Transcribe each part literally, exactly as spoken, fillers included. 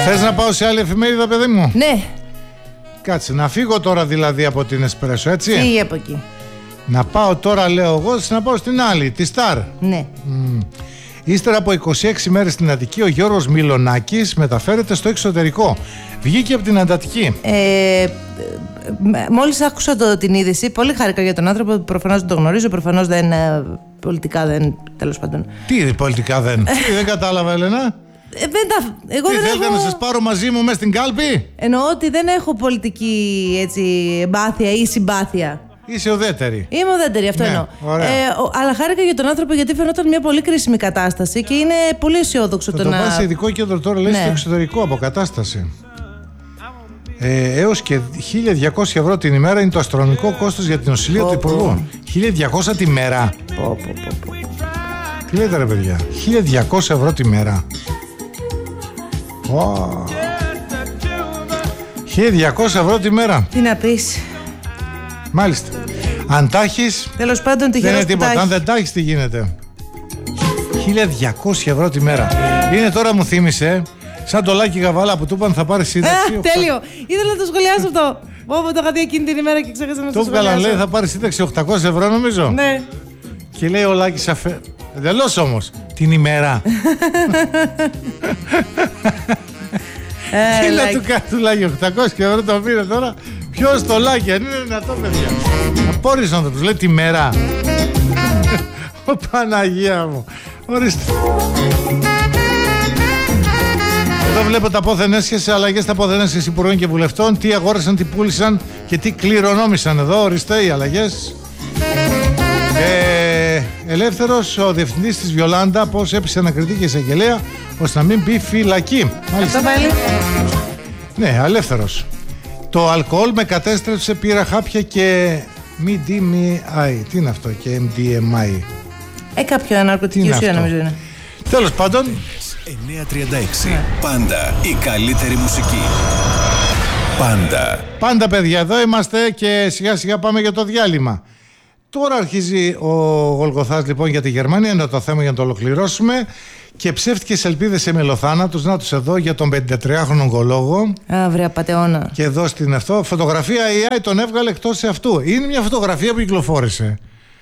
Θες να πάω σε άλλη εφημερίδα, παιδί μου? Ναι. Κάτσε, να φύγω τώρα δηλαδή από την Εσπρέσο, έτσι. Φύγε από εκεί. Να πάω τώρα, λέω εγώ, να πάω στην άλλη, τη Σταρ. Ναι. Mm. Ύστερα από είκοσι έξι μέρες στην Αττική, ο Γιώργος Μιλονάκης μεταφέρεται στο εξωτερικό. Βγήκε από την Αντατική. Ε, μόλις άκουσα το, την είδηση, πολύ χάρηκα για τον άνθρωπο. Προφανώς δεν το γνωρίζω, προφανώς δεν. Πολιτικά δεν. Τέλος πάντων. Τι πολιτικά δεν. Τι, δεν κατάλαβα, Έλενα. Ε, δεν τα, εγώ Τι δεν θέλετε έχω... να σας πάρω μαζί μου μέσα στην κάλπη? Εννοώ ότι δεν έχω πολιτική έτσι, εμπάθεια ή συμπάθεια. Είσαι ουδέτερη. Είμαι ουδέτερη, αυτό ναι, εννοώ. Ε, ο, αλλά χάρηκα για τον άνθρωπο γιατί φαινόταν μια πολύ κρίσιμη κατάσταση και είναι πολύ αισιόδοξο το, το, το να. Το πάει σε ειδικό κέντρο τώρα, λέει, ναι, στο εξωτερικό αποκατάσταση. Ε, έως και χίλια διακόσια ευρώ την ημέρα είναι το αστρονομικό κόστος για την νοσηλεία του Υπουργού. χίλια διακόσια τη μέρα. Πω, πω, πω, πω. Τι λέτε, ρε παιδιά, χίλια διακόσια ευρώ τη μέρα. Wow. χίλια διακόσια ευρώ τη μέρα. Τι να πεις. Μάλιστα. Αν τα έχεις, τέλος πάντων, δεν είναι τίποτα. Αν δεν τα έχεις, τι γίνεται. χίλια διακόσια ευρώ τη μέρα. Είναι τώρα, μου θύμισε, σαν το Λάκη Γαβάλα που του είπαν θα πάρει σύνταξη. Α, τέλειο. Ήθελα να το σχολιάσω αυτό. Όπω το είχα δει εκείνη την ημέρα και ξέχασα να το σχολιάσω. Του βγάλαν, λέει, θα πάρει σύνταξη οκτακόσια ευρώ, νομίζω. Ναι. Και λέει ο Λάκης αφέ... Εντελώς όμως, την ημέρα. Τι να του κάνει του Λάκη, οκτακόσια ευρώ το πήρε τώρα. Ποιος το Λάκη, αν είναι δυνατό, παιδιά. Απόρρισαν να τους λέει τη μέρα. Ω Παναγία μου. Ορίστε. Εδώ βλέπω τα πόθεν έσχεση, αλλαγές στα πόθεν έσχεση υπουργών και βουλευτών. Τι αγόρασαν, τι πούλησαν και τι κληρονόμησαν εδώ. Ορίστε οι αλλαγές. Ε, ελεύθερος ο διευθυντής της Βιολάντα, πώς έπεισε ανακριτή και εισαγγελέα ώστε να μην μπει φυλακή. Αυτό πάλι. Ναι, ελεύθερος. Το αλκοόλ με κατέστρεψε, πήρα χάπια και μη ντι εμ άι. Τι είναι αυτό και εμ ντι εμ άι? Ε, κάποια ναρκωτική ουσία νομίζω είναι. Τέλος πάντων. εννιακόσια τριάντα έξι. Πάντα η καλύτερη μουσική. Πάντα. Πάντα, παιδιά, εδώ είμαστε και σιγά σιγά πάμε για το διάλειμμα. Τώρα αρχίζει ο Γολγοθάς λοιπόν για τη Γερμανία, είναι το θέμα για να το ολοκληρώσουμε. Και ψεύτικες ελπίδες σε μελοθάνατους, να τους εδώ για τον πενηντετριάχρονο ογκολόγο. Α, βρε απατεώνα. Και εδώ στην αυτό, φωτογραφία έι άι τον έβγαλε εκτός σε αυτού. Είναι μια φωτογραφία που κυκλοφόρησε.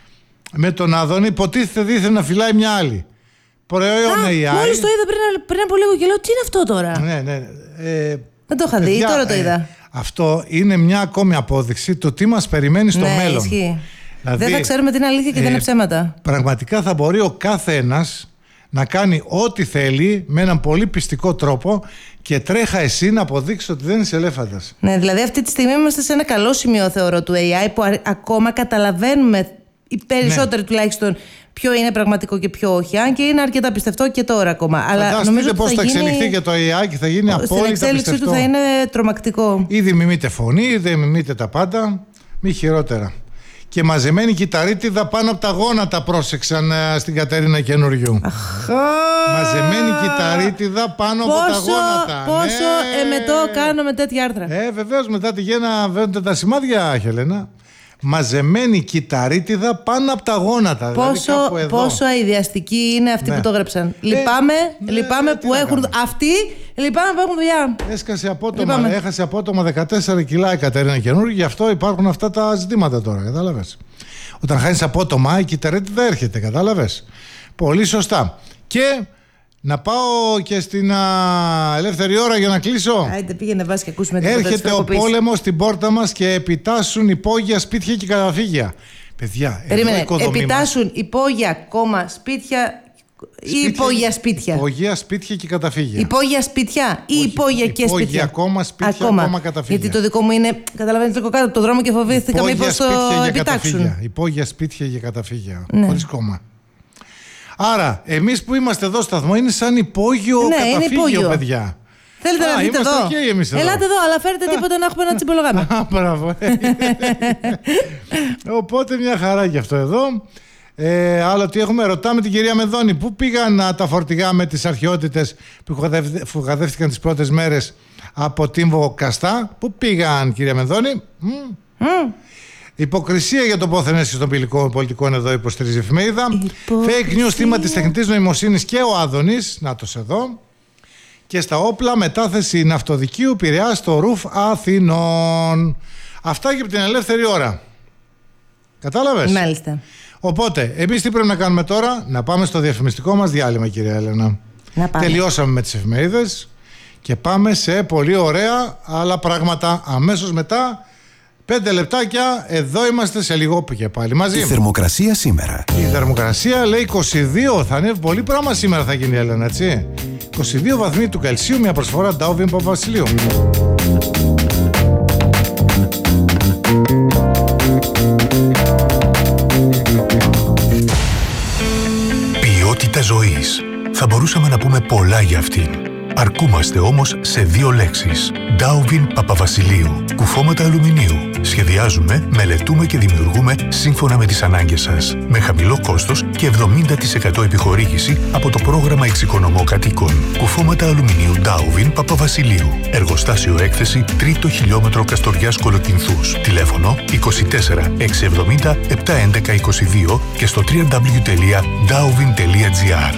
Με τον Άδωνη, υποτίθεται δίθεν να φυλάει μια άλλη. Προϊόν Α, έι άι. Μόλις το είδα πριν, πριν από λίγο και λέω, τι είναι αυτό τώρα. Ναι, ναι. Ε, Δεν το είχα δει, τώρα το είδα. Ε, αυτό είναι μια ακόμη απόδειξη του τι μας περιμένει στο ναι, μέλλον. Ισχύει. Δηλαδή, δεν θα ξέρουμε την αλήθεια και ε, δεν είναι ψέματα. Πραγματικά θα μπορεί ο κάθε ένας να κάνει ό,τι θέλει με έναν πολύ πιστικό τρόπο και τρέχα εσύ να αποδείξεις ότι δεν είσαι ελέφαντας. Ναι, δηλαδή αυτή τη στιγμή είμαστε σε ένα καλό σημείο, θεωρώ, του έι άι που α, ακόμα καταλαβαίνουμε οι περισσότεροι, ναι, τουλάχιστον ποιο είναι πραγματικό και ποιο όχι. Αν και είναι αρκετά πιστευτό και τώρα ακόμα. Αλλά νομίζω πώς θα, θα γίνει... εξελιχθεί και το έι άι και θα γίνει απόλυτα πιστευτό. Στην εξέλιξη του θα είναι τρομακτικό. Ήδη μιμείται φωνή, ήδη μιμείται τα πάντα, μη χειρότερα. Και μαζεμένη κυταρίτιδα πάνω από τα γόνατα πρόσεξαν uh, στην Κατερίνα Καινούριου. Μαζεμένη κυταρίτιδα πάνω πόσο, από τα γόνατα. Πόσο ναι. εμετό κάνω με τέτοια άρθρα. Ε, βεβαίως μετά τη γέννα βαίνονται τα σημάδια, Χελένα. Μαζεμένη κυταρίτιδα πάνω από τα γόνατα. Πόσο, δηλαδή πόσο αειδιαστικοί είναι αυτοί, ναι, που το έγραψαν. Ε, λυπάμαι, ναι, λυπάμαι ναι, που έχουν. Αυτοί λυπάμαι που έχουν δουλειά. Έσκασε απότομα, έχασε απότομα δεκατέσσερα κιλά η Κατερίνα Καινούργη, γι' αυτό υπάρχουν αυτά τα ζητήματα τώρα. Κατάλαβες. Όταν χάνεις απότομα, η κυταρίτιδα έρχεται. Κατάλαβες. Πολύ σωστά. Και να πάω και στην α, ελεύθερη ώρα για να κλείσω. Άιντε, πήγαινε βάση και ακούσουμε την έρχεται ο πόλεμος στην πόρτα μας και επιτάσσουν υπόγεια σπίτια και καταφύγια. Παιδιά, περίμενε, επιτάσσουν υπόγεια κόμμα σπίτια ή υπόγεια σπίτια. Υπόγεια σπίτια και καταφύγια. Υπόγεια σπίτια ή υπόγεια και σπίτια. Υπόγεια ακόμα σπίτια, ακόμα, ακόμα καταφύγια. Γιατί το δικό μου είναι, καταλαβαίνετε, λίγο κάτω από το δρόμο και φοβήθηκα μήπως το επιτάξουν. Υπόγεια σπίτια και καταφύγια. Ναι. Χωρίς κόμμα. Άρα, εμείς που είμαστε εδώ στο σταθμό είναι σαν υπόγειο, ναι, καταφύγιο, παιδιά. Θέλετε Α, να δείτε εδώ. Okay εμείς εδώ. Ελάτε εδώ, αλλά φέρετε τίποτα να έχουμε ένα τσιμπολογάμι. Α, μπράβο. Οπότε μια χαρά γι' αυτό εδώ. Ε, άλλο τι έχουμε, ρωτάμε την κυρία Μεδόνη. Πού πήγαν α, τα φορτηγά με τις αρχαιότητες που φουγαδεύτηκαν τις πρώτες μέρες από Τύμβο Καστά? Πού πήγαν, κυρία Μεδόνη? Mm. Mm. Υποκρισία για το πόθεν έσχεση των πολιτικών εδώ υποστηρίζει η εφημερίδα. Fake news, θύμα της τεχνητής νοημοσύνης και ο Άδωνης. Να το εδώ. και στα όπλα μετάθεση ναυτοδικείου Πειραιάς στο Ρουφ Αθηνών. Αυτά και από την ελεύθερη ώρα. Κατάλαβες? Μάλιστα. Οπότε, εμείς τι πρέπει να κάνουμε τώρα? Να πάμε στο διαφημιστικό μας διάλειμμα, κυρία Έλενα. Να πάμε. Τελειώσαμε με τις εφημερίδες και πάμε σε πολύ ωραία άλλα πράγματα αμέσως μετά. Πέντε λεπτάκια, εδώ είμαστε σε λίγο και πάλι μαζί. Η θερμοκρασία σήμερα. Η θερμοκρασία λέει είκοσι δύο, θα ανέβει πολύ πράγμα σήμερα, θα γίνει, Έλενα, έτσι. είκοσι δύο βαθμοί του Κελσίου, μια προσφορά Ντάουβιν Παπαβασιλείου. Ποιότητα ζωής. Θα μπορούσαμε να πούμε πολλά για αυτήν. Αρκούμαστε όμως σε δύο λέξεις. Ντάουβιν Παπαβασιλείου. Κουφώματα αλουμινίου. Σχεδιάζουμε, μελετούμε και δημιουργούμε σύμφωνα με τις ανάγκες σας. Με χαμηλό κόστος και εβδομήντα τοις εκατό επιχορήγηση από το πρόγραμμα Εξοικονομώ Κατοίκων. Κουφώματα αλουμινίου Ντάουβιν Παπαβασιλείου. Εργοστάσιο έκθεση τρίτο χιλιόμετρο Καστοριάς Κολοκυνθούς. Τηλέφωνο είκοσι τέσσερα εξακόσια εβδομήντα επτακόσια έντεκα είκοσι δύο και στο double-u double-u double-u τελεία ντάουβιν τελεία τζι άρ.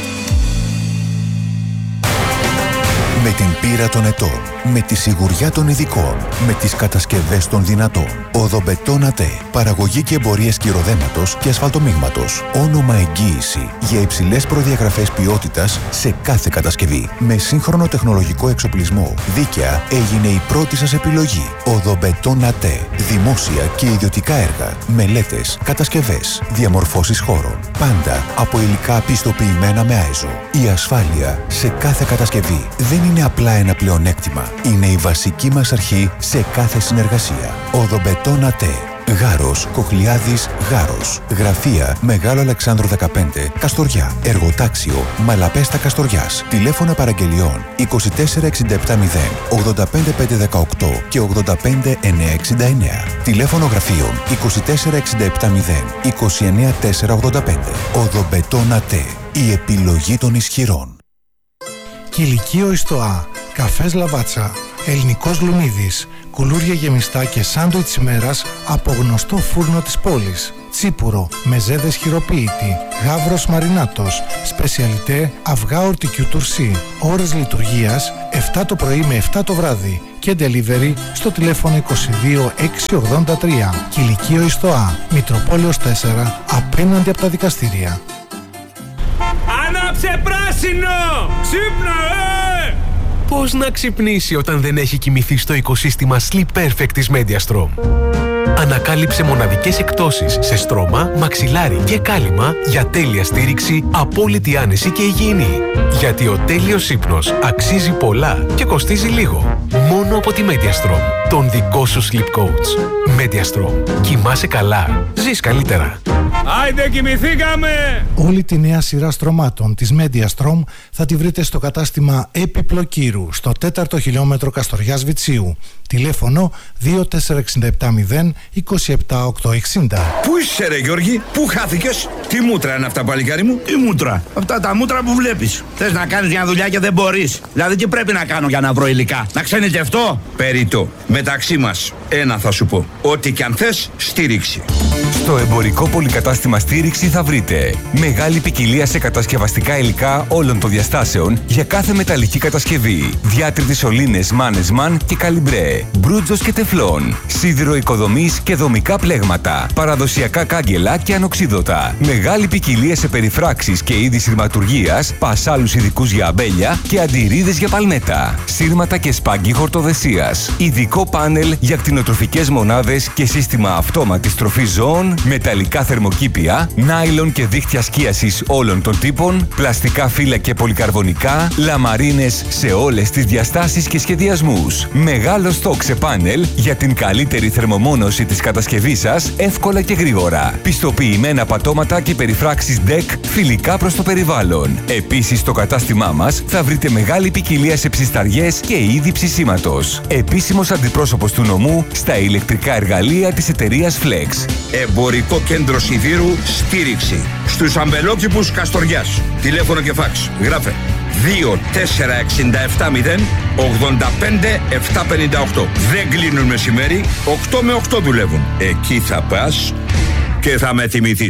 Με την πείρα των ετών, με τη σιγουριά των ειδικών, με τις κατασκευές των δυνατών. Οδομπετόν ΑΤΕ. Παραγωγή και εμπορίες κυροδέματος και ασφαλτομίγματος. Όνομα εγγύηση για υψηλές προδιαγραφές ποιότητας σε κάθε κατασκευή. Με σύγχρονο τεχνολογικό εξοπλισμό. Δίκαια έγινε η πρώτη σας επιλογή. Οδομπετόν ΑΤΕ. Δημόσια και ιδιωτικά έργα. Μελέτες, κατασκευές, διαμορφώσεις χώρων. Πάντα από υλικά πιστοποιημένα με άιζο. Η ασφάλεια σε κάθε κατασκευή δεν είναι απλά ένα πλεονέκτημα. Είναι η βασική μας αρχή σε κάθε συνεργασία. Οδομπετόν ΑΤΕ. Γάρος, Κοχλιάδης, Γάρος. Γραφεία Μεγάλο Αλεξάνδρου δεκαπέντε, Καστοριά. Εργοτάξιο Μαλαπέστα Καστοριάς. Τηλέφωνα παραγγελιών είκοσι τέσσερα εξήντα επτά μηδέν ογδόντα πέντε πεντακόσια δεκαοκτώ και ογδόντα πέντε εννιακόσια εξήντα εννέα. Τηλέφωνο γραφείων είκοσι τέσσερα εξήντα επτά μηδέν είκοσι εννέα τετρακόσια ογδόντα πέντε. Οδομπετόν ΑΤΕ. Η επιλογή των ισχυρών. Κηλικείο Ιστοά, καφές Λαβάτσα, ελληνικός λουνίδης, κουλούρια γεμιστά και σάντουιτς ημέρας από γνωστό φούρνο της πόλης. Τσίπουρο, μεζέδες χειροποίητη, γάβρος μαρινάτος, σπεσιαλιτέ αυγά ορτικιού τουρσί. Ώρες λειτουργίας επτά το πρωί με επτά το βράδυ και delivery στο τηλέφωνο είκοσι δύο εξακόσια ογδόντα τρία. Κηλικείο Ιστοά, Μητροπόλεως τέσσερα, απέναντι από τα δικαστήρια. Άναψε πράσινο! Ξύπνα, ε! Πώς να ξυπνήσει όταν δεν έχει κοιμηθεί στο οικοσύστημα Sleep Perfect της Mediastrom. Ανακάλυψε μοναδικές εκπτώσεις σε στρώμα, μαξιλάρι και κάλυμα για τέλεια στήριξη, απόλυτη άνεση και υγιεινή. Γιατί ο τέλειος ύπνος αξίζει πολλά και κοστίζει λίγο. Μόνο από τη Mediastrom, τον δικό σου Sleep Coach. Mediastrom. Κοιμάσαι καλά. Ζεις καλύτερα. Άιντε, κοιμηθήκαμε! Όλη τη νέα σειρά στρωμάτων της Mediastrom θα τη βρείτε στο κατάστημα Επιπλοκύρου, στο τέταρτο χιλιόμετρο Καστοριάς Βιτσίου. Τηλέφωνο δύο τέσσερα εξήντα επτά μηδέν είκοσι επτά οκτακόσια εξήντα. Πού είσαι ρε Γιώργη, πού χάθηκες? Τι μούτρα είναι αυτά, παλικάρι μου? Τι μούτρα? Αυτά τα μούτρα που βλέπεις. Θες να κάνεις μια δουλειά και δεν μπορείς. Δηλαδή τι πρέπει να κάνω για να βρω υλικά? Να ξενιτευτώ? Περιττό. Μεταξύ μας, ένα θα σου πω. Ό,τι κι αν θες, στήριξη. Στο εμπορικό πολυκατάστημα στήριξη θα βρείτε μεγάλη ποικιλία σε κατασκευαστικά υλικά όλων των διαστάσεων για κάθε μεταλλική κατασκευή. Διάτριτες σωλήνες Mannesmann και Καλιμπρέ. Μπρούτζος και τεφλόν. Σίδηρο οικοδομής και δομικά πλέγματα. Παραδοσιακά κάγκελα και ανοξίδωτα. Μεγάλη ποικιλία σε περιφράξεις και είδη σειρματουργίας. Πασάλους ειδικούς για αμπέλια και αντιρρίδες για παλμέτα. Σύρματα και σπάγκι χορτοδεσίας. Ειδικό πάνελ για κτηνοτροφικές μονάδες και σύστημα αυτόματης τροφής ζώων. Μεταλλικά θερμοκήπια. Νάιλον και δίχτυα σκίασης όλων των τύπων. Πλαστικά φύλλα και πολυκαρβονικά. Λαμαρίνες σε όλες τις διαστάσεις και σχεδιασμούς. Μεγάλο στόκ σε πάνελ για την καλύτερη θερμομόνωση της κατασκευής σας εύκολα και γρήγορα. Πιστοποιημένα πατώματα και περιφράξεις ντεκ φιλικά προς το περιβάλλον. Επίσης στο κατάστημά μας θα βρείτε μεγάλη ποικιλία σε ψισταριές και είδη ψησίματος. Επίσημος αντιπρόσωπος του νομού στα ηλεκτρικά εργαλεία της εταιρείας Flex. Εμπορικό κέντρο σιδήρου στήριξη. Στους αμπελόκηπους Καστοριάς. Τηλέφωνο και φάξ. Γράφε δύο τέσσερα εξήντα επτά μηδέν ογδόντα πέντε επτακόσια πενήντα οκτώ. Δεν κλείνουν μεσημέρι, οκτώ με οκτώ δουλεύουν. Εκεί θα πας και θα με θυμηθείς.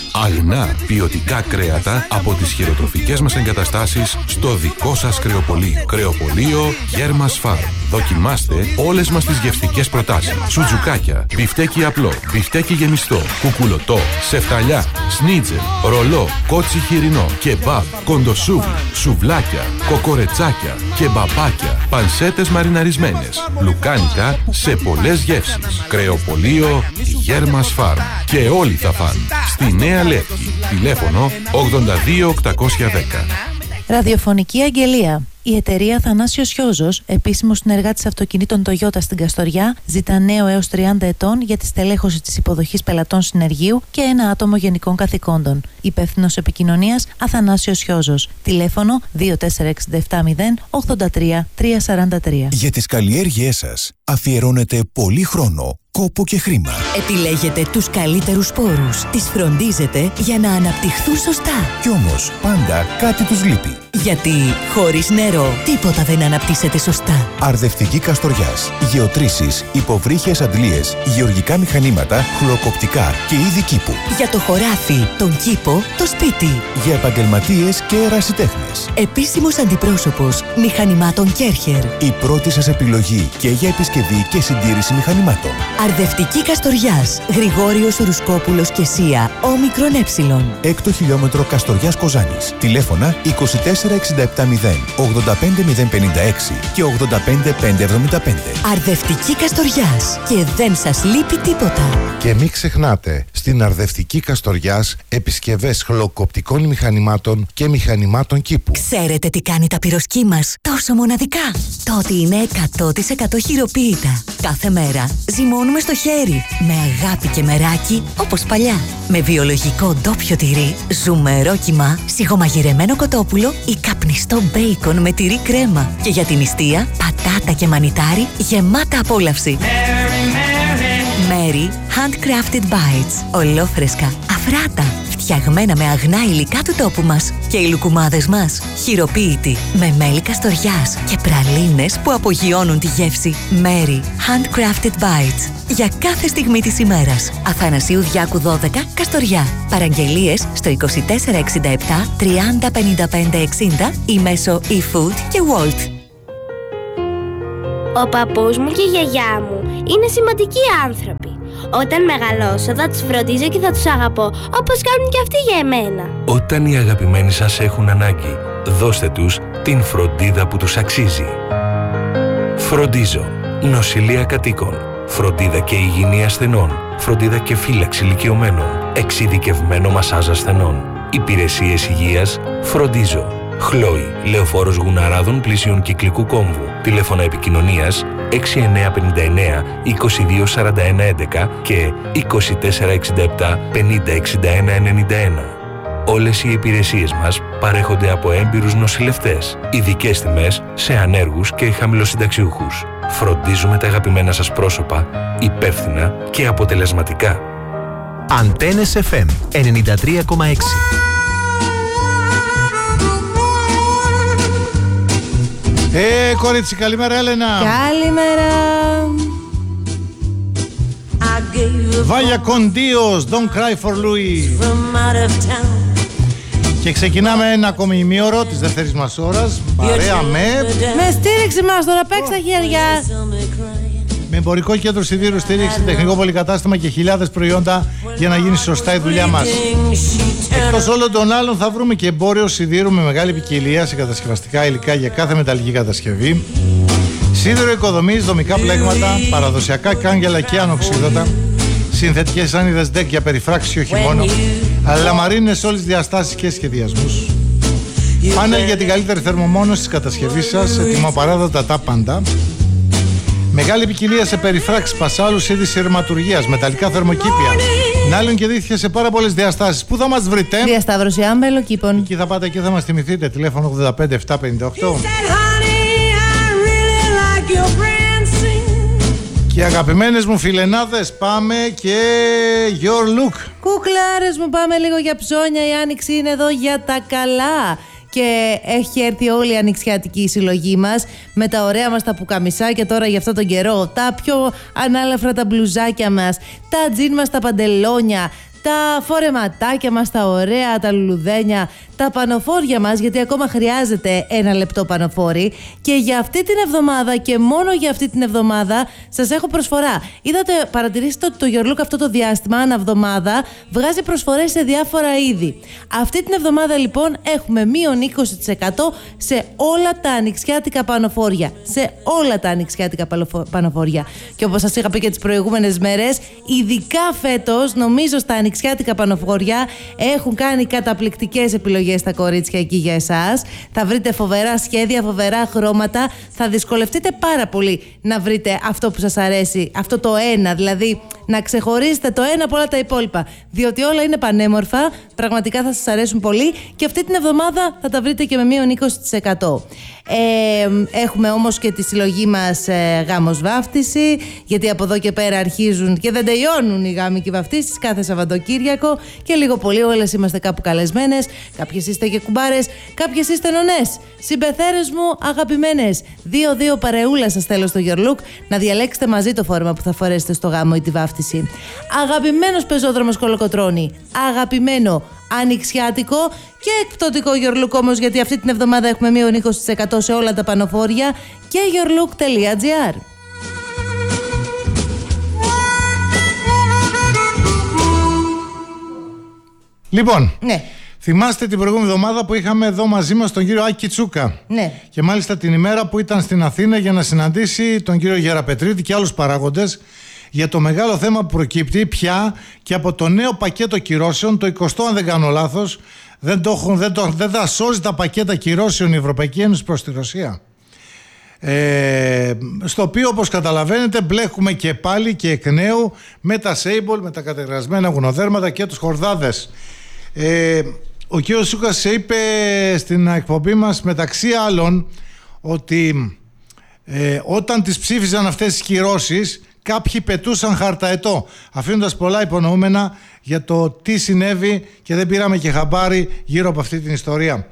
Αγνά ποιοτικά κρέατα από τις χειροτροφικές μας εγκαταστάσεις στο δικό σας κρεοπωλείο. Κρεοπωλείο Γέρμας Farm. Δοκιμάστε όλες μας τις γευστικές προτάσεις. Σουτζουκάκια, μπιφτέκι απλό, μπιφτέκι γεμιστό, κουκουλωτό, σεφταλιά, σνίτζελ, ρολό, κότσι χοιρινό, κεμπάπ, κοντοσούβλι, σουβλάκια, κοκορετσάκια, κεμπαπάκια, πανσέτες μαριναρισμένες, λουκάνικα σε πολλές γεύσεις. Κρεοπωλείο Γέρμας Farm. Και όλοι θα φαν. Στη Νέα Λεύκη. Τηλέφωνο ογδόντα δύο οκτακόσια δέκα. Ραδιοφωνική αγγελία. Η εταιρεία Θανάσιος Χιόζος, επίσημος συνεργάτης αυτοκινήτων Toyota στην Καστοριά, ζητά νέο έως τριάντα ετών για τη στελέχωση της υποδοχής πελατών συνεργείου και ένα άτομο γενικών καθηκόντων. Υπεύθυνος επικοινωνίας Αθανάσιος Χιόζος. Τηλέφωνο δύο τέσσερα έξι επτά μηδέν ογδόντα τρία τριακόσια σαράντα τρία. Για τις καλλιέργειές σας αφιερώνετε πολύ χρόνο, κόπο και χρήμα. Επιλέγετε τους καλύτερους σπόρους, τις φροντίζετε για να αναπτυχθούν σωστά. Κι όμως πάντα κάτι τους λείπει. Γιατί χωρίς νερό τίποτα δεν αναπτύσσεται σωστά. Αρδευτική Καστοριάς. Γεωτρήσεις, υποβρύχιες αντλίες, γεωργικά μηχανήματα, χλωκοπτικά και είδη κήπου. Για το χωράφι, τον κήπο, το σπίτι. Για επαγγελματίες και ερασιτέχνες. Επίσημος αντιπρόσωπος μηχανημάτων Κέρχερ. Η πρώτη σας επιλογή και για επισκευή και συντήρηση μηχανημάτων. Αρδευτική Καστοριάς. Γρηγόριος Ρουσκόπουλος και Σία. Όμικρον ε. Έκτο χιλιόμετρο Καστοριάς Κοζάνης. Τηλέφωνα είκοσι τέσσερα εξήντα επτά μηδέν ογδόντα πέντε μηδέν πενήντα έξι και ογδόντα πέντε πεντακόσια εβδομήντα πέντε. Αρδευτική Καστοριάς. Και δεν σας λείπει τίποτα. Και μην ξεχνάτε, στην Αρδευτική Καστοριάς επισκευές χλωκοπτικών μηχανημάτων και μηχανημάτων κήπου. Ξέρετε τι κάνει τα πυροσκή μας τόσο μοναδικά? Το ότι είναι εκατό τοις εκατό χειροποίητα. Κάθε μέρα ζυμώνουμε στο χέρι, με αγάπη και μεράκι, όπως παλιά. Με βιολογικό ντόπιο τυρί, ζουμερό κιμά, σιγομαγειρεμένο κοτόπουλο ή καπνιστό μπέικον με τυρί κρέμα. Και για την νηστεία, πατάτα και μανιτάρι γεμάτα απόλαυση. Mary Handcrafted Bites. Ολόφρεσκα, αφράτα, φτιαγμένα με αγνά υλικά του τόπου μας. Και οι λουκουμάδες μας, χειροποίητοι, με μέλι Καστοριάς και πραλίνες που απογειώνουν τη γεύση. Mary Handcrafted Bites. Για κάθε στιγμή της ημέρας. Αθανασίου Διάκου δώδεκα, Καστοριά. Παραγγελίες στο είκοσι τέσσερα εξήντα επτά τριάντα πενήντα πέντε εξήντα ή μέσω eFood και Wolt. Ο παππούς μου και η γιαγιά μου είναι σημαντικοί άνθρωποι. Όταν μεγαλώσω θα τους φροντίζω και θα τους αγαπώ όπως κάνουν και αυτοί για εμένα. Όταν οι αγαπημένοι σας έχουν ανάγκη, δώστε τους την φροντίδα που τους αξίζει. Φροντίζω. Νοσηλεία κατοίκων. Φροντίδα και υγιεινή ασθενών. Φροντίδα και φύλαξη ηλικιωμένων. Εξειδικευμένο μασάζ ασθενών. Υπηρεσίες υγείας. Φροντίζω. Χλόι, Λεωφόρος Γουναράδων πλησίων Κυκλικού Κόμβου. Τηλέφωνα επικοινωνίας έξι εννιά πέντε εννιά είκοσι δύο σαράντα ένα έντεκα και είκοσι τέσσερα εξήντα επτά πενήντα εξήντα ένα ενενήντα ένα. Όλες οι υπηρεσίες μας παρέχονται από έμπειρους νοσηλευτές. Ειδικές τιμές σε ανέργους και χαμηλοσυνταξιούχους. Φροντίζουμε τα αγαπημένα σας πρόσωπα υπεύθυνα και αποτελεσματικά. Αντένες εφ εμ ενενήντα τρία κόμμα έξι. Ε, κορίτσι, καλημέρα Έλενα. Καλημέρα. Βάγια Κοντίος, Don't Cry for Louis. Και ξεκινάμε ένα ακόμη ημίωρο της δεύτερης μας ώρας. Παρέα με... Με στήριξη μας, τώρα παίξτε τα χέρια. Με εμπορικό κέντρο σιδήρου στήριξη, τεχνικό πολυκατάστημα και χιλιάδες προϊόντα για να γίνει σωστά η δουλειά μας. Εκτός όλων των άλλων θα βρούμε και εμπόριο σιδήρου με μεγάλη ποικιλία σε κατασκευαστικά υλικά για κάθε μεταλλική κατασκευή. Σίδερο οικοδομής, δομικά πλέγματα, παραδοσιακά κάγκελα και ανοξίδωτα. Συνθετικές άνιδες ντεκ για περιφράξεις και όχι μόνο. Αλλά μαρίνες σε όλες τις διαστάσεις και σχεδιασμούς. Πάνελ για την καλύτερη θερμομόνωση της κατασκευής σας, ετοιμοπαράδοτα τα πάντα. Μεγάλη ποικιλία σε περιφράξεις, πασάλους, είδη σειρματουργίας, μεταλλικά θερμοκήπια. Νάλιον και δίθια σε πάρα πολλές διαστάσεις. Πού θα μας βρείτε? Διασταύρωση Άμπελο Κήπων. Εκεί θα πάτε και θα μας θυμηθείτε. Τηλέφωνο ογδόντα πέντε επτά πενήντα οκτώ. Και αγαπημένες μου φιλενάδες, πάμε και your look. Κουκλάρες μου, πάμε λίγο για ψώνια. Η άνοιξη είναι εδώ για τα καλά. Και έχει έρθει όλη η ανοιξιάτικη συλλογή μας με τα ωραία μας τα πουκαμισάκια τώρα για αυτόν τον καιρό, τα πιο ανάλαφρα τα μπλουζάκια μας, τα τζιν μας τα παντελόνια, τα φορεματάκια μας, τα ωραία, τα λουλουδένια, τα πανοφόρια μας, γιατί ακόμα χρειάζεται ένα λεπτό πανοφόρι. Και για αυτή την εβδομάδα και μόνο για αυτή την εβδομάδα σας έχω προσφορά. Είδατε, παρατηρήσετε ότι το Your Look αυτό το διάστημα, ανά εβδομάδα, βγάζει προσφορές σε διάφορα είδη. Αυτή την εβδομάδα λοιπόν έχουμε μείον είκοσι τοις εκατό σε όλα τα ανοιξιάτικα πανοφόρια. Σε όλα τα ανοιξιάτικα πανοφόρια. Και όπως σας είχα πει και τις προηγούμενες μέρες, ειδικά φέτος, νομίζω στα ανοιξιάτικα πανοφόρια έχουν κάνει καταπληκτικές επιλογές τα κορίτσια εκεί για εσάς. Θα βρείτε φοβερά σχέδια, φοβερά χρώματα. Θα δυσκολευτείτε πάρα πολύ να βρείτε αυτό που σας αρέσει, αυτό το ένα, δηλαδή να ξεχωρίσετε το ένα από όλα τα υπόλοιπα. Διότι όλα είναι πανέμορφα, πραγματικά θα σας αρέσουν πολύ και αυτή την εβδομάδα θα τα βρείτε και με μείον είκοσι τοις εκατό. Ε, έχουμε όμως και τη συλλογή μας ε, γάμος βάφτιση, γιατί από εδώ και πέρα αρχίζουν και δεν τελειώνουν οι γάμοι και οι βαφτίσεις κάθε Σαββατοκύριακο και λίγο πολύ όλες είμαστε κάπου καλεσμένες. Κάποιες είστε και κουμπάρες, κάποιες είστε νονές. Συμπεθέρες μου αγαπημένες, δύο δύο παρεούλα σας θέλω στο Your Look να διαλέξετε μαζί το φόρμα που θα φορέσετε στο γάμο ή τη βάφτιση. Αγαπημένος πεζόδρομος Κολοκοτρώνη, αγαπημένο ανοιξιάτικο και εκπτωτικό Your Look όμως, γιατί αυτή την εβδομάδα έχουμε μείον είκοσι τοις εκατό σε όλα τα πανοφόρια και yourlook τελεία gr. Λοιπόν, ναι. Θυμάστε την προηγούμενη εβδομάδα που είχαμε εδώ μαζί μας τον κύριο Άκη Τσούκα. Ναι. Και μάλιστα την ημέρα που ήταν στην Αθήνα για να συναντήσει τον κύριο Γεραπετρίτη και άλλους παράγοντες για το μεγάλο θέμα που προκύπτει πια και από το νέο πακέτο κυρώσεων, το εικοστό αν δεν κάνω λάθος, δεν, το έχουν, δεν, το, δεν θα σώζει τα πακέτα κυρώσεων η Ευρωπαϊκή Ένωση προς τη Ρωσία. Ε, στο οποίο όπως καταλαβαίνετε μπλέχουμε και πάλι και εκ νέου με τα Σέιμπολ, με τα κατεγρασμένα γουνοδέρματα και τους χορδάδες. Ε, ο κ. Σούκας είπε στην εκπομπή μας μεταξύ άλλων ότι ε, όταν τις ψήφιζαν αυτές τις κυρώσεις κάποιοι πετούσαν χαρταετό, αφήνοντας πολλά υπονοούμενα για το τι συνέβη και δεν πήραμε και χαμπάρι γύρω από αυτή την ιστορία.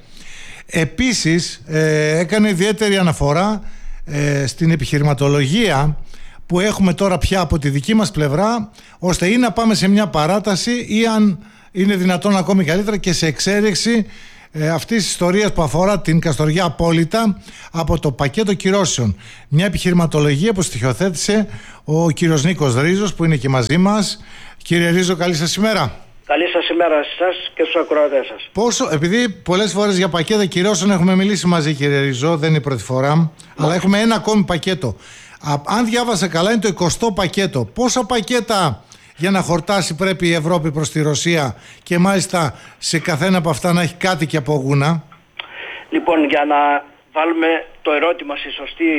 Επίσης ε, έκανε ιδιαίτερη αναφορά ε, στην επιχειρηματολογία που έχουμε τώρα πια από τη δική μας πλευρά, ώστε ή να πάμε σε μια παράταση ή αν είναι δυνατόν ακόμη καλύτερα και σε εξέλιξη ε, αυτής της ιστορίας που αφορά την Καστοριά απόλυτα από το πακέτο κυρώσεων. Μια επιχειρηματολογία που στοιχειοθέτησε ο κύριος Νίκος Ρίζος που είναι και μαζί μας. Κύριε Ρίζο, καλή σας ημέρα. Καλή σας ημέρα σε εσάς και στους ακροατές σας. Πόσο, επειδή πολλές φορές για πακέτα κυρώσεων έχουμε μιλήσει μαζί, κύριε Ριζό, δεν είναι η πρώτη φορά, Μάλιστα. αλλά έχουμε ένα ακόμη πακέτο. Α, αν διάβασα καλά, είναι το εικοστό πακέτο. Πόσα πακέτα για να χορτάσει πρέπει η Ευρώπη προς τη Ρωσία και μάλιστα σε καθένα από αυτά να έχει κάτι και από γούνα? Λοιπόν, για να βάλουμε το ερώτημα στη σωστή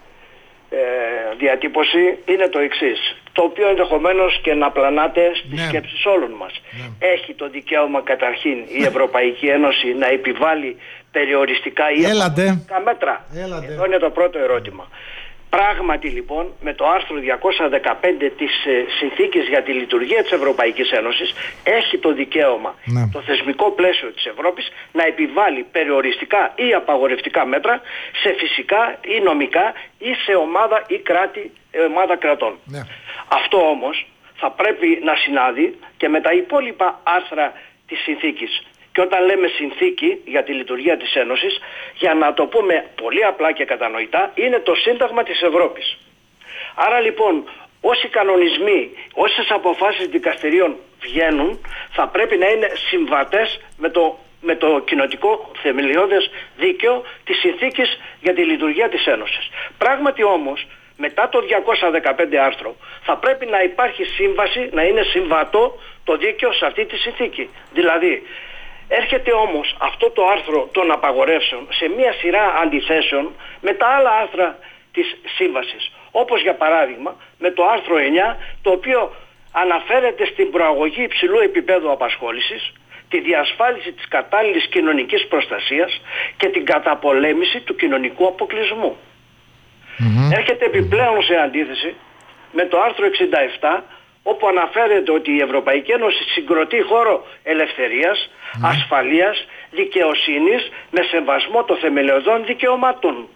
ε, διατύπωση, είναι το εξής, το οποίο ενδεχομένως και να πλανάται στις ναι. σκέψεις όλων μας. Ναι. Έχει το δικαίωμα καταρχήν η Ευρωπαϊκή Ένωση να επιβάλλει περιοριστικά ή αποκλειστικά μέτρα? Έλατε. Εδώ είναι το πρώτο ερώτημα. Πράγματι λοιπόν με το άρθρο διακόσια δεκαπέντε της ε, Συνθήκης για τη Λειτουργία της Ευρωπαϊκής Ένωσης έχει το δικαίωμα ναι. το θεσμικό πλαίσιο της Ευρώπης να επιβάλλει περιοριστικά ή απαγορευτικά μέτρα σε φυσικά ή νομικά ή σε ομάδα ή κράτη, ε, ομάδα κρατών. Ναι. Αυτό όμως θα πρέπει να συνάδει και με τα υπόλοιπα άρθρα της Συνθήκης. Και όταν λέμε συνθήκη για τη λειτουργία της Ένωσης, για να το πούμε πολύ απλά και κατανοητά, είναι το Σύνταγμα της Ευρώπης. Άρα λοιπόν, όσοι κανονισμοί, όσες αποφάσεις δικαστηρίων βγαίνουν, θα πρέπει να είναι συμβατές με το, με το κοινοτικό θεμελιώδες δίκαιο της Συνθήκης για τη λειτουργία της Ένωσης. Πράγματι όμως, μετά το διακόσια δεκαπέντε άρθρο, θα πρέπει να υπάρχει σύμβαση, να είναι συμβατό το δίκαιο σε αυτή τη συνθήκη. Δηλαδή, έρχεται όμως αυτό το άρθρο των απαγορεύσεων σε μια σειρά αντιθέσεων με τα άλλα άρθρα της σύμβασης. Όπως για παράδειγμα με το άρθρο εννιά, το οποίο αναφέρεται στην προαγωγή υψηλού επίπεδου απασχόλησης, τη διασφάλιση της κατάλληλης κοινωνικής προστασίας και την καταπολέμηση του κοινωνικού αποκλεισμού. Mm-hmm. Έρχεται επιπλέον σε αντίθεση με το άρθρο εξήντα επτά, όπου αναφέρεται ότι η Ευρωπαϊκή Ένωση συγκροτεί χώρο ελευθερίας, mm. ασφαλείας, δικαιοσύνης με σεβασμό των θεμελιωδών δικαιωμάτων.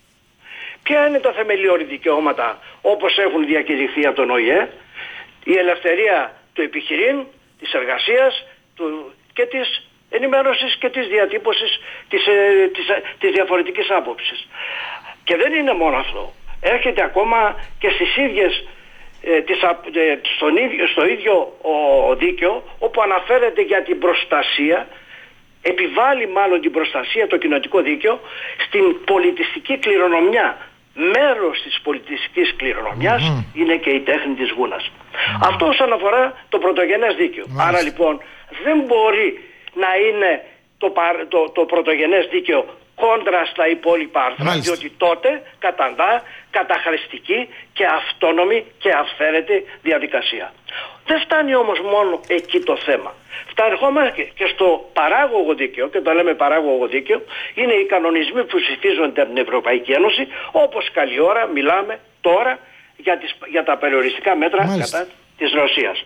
Ποια είναι τα θεμελιώδη δικαιώματα όπως έχουν διακηρυχθεί από τον Ο Η Ε? Η ελευθερία του επιχειρήν, της εργασίας του, και της ενημέρωσης και της διατύπωσης της, ε, της, ε, της διαφορετικής άποψης. Και δεν είναι μόνο αυτό. Έρχεται ακόμα και στις ίδιες, ε, τις, ε, στον ίδιο, στο ίδιο ο δίκαιο, όπου αναφέρεται για την προστασία, επιβάλλει μάλλον την προστασία, το κοινοτικό δίκαιο, στην πολιτιστική κληρονομιά. Μέρος της πολιτιστικής κληρονομιάς mm-hmm. είναι και η τέχνη της γούνας. Mm-hmm. Αυτό όσον αφορά το πρωτογενές δίκαιο. Mm-hmm. Άρα λοιπόν δεν μπορεί να είναι το, το, το πρωτογενές δίκαιο κόντρα στα υπόλοιπα άρθρα, διότι τότε καταντά καταχρηστική και αυτόνομη και αυθαίρετη διαδικασία. Δεν φτάνει όμως μόνο εκεί το θέμα. Φτανερχόμαστε και στο παράγωγο δίκαιο, και το λέμε παράγωγο δίκαιο, είναι οι κανονισμοί που ψηφίζονται από την Ευρωπαϊκή Ένωση, όπως καλή ώρα μιλάμε τώρα για, τις, για τα περιοριστικά μέτρα Μάλιστα. κατά της Ρωσίας.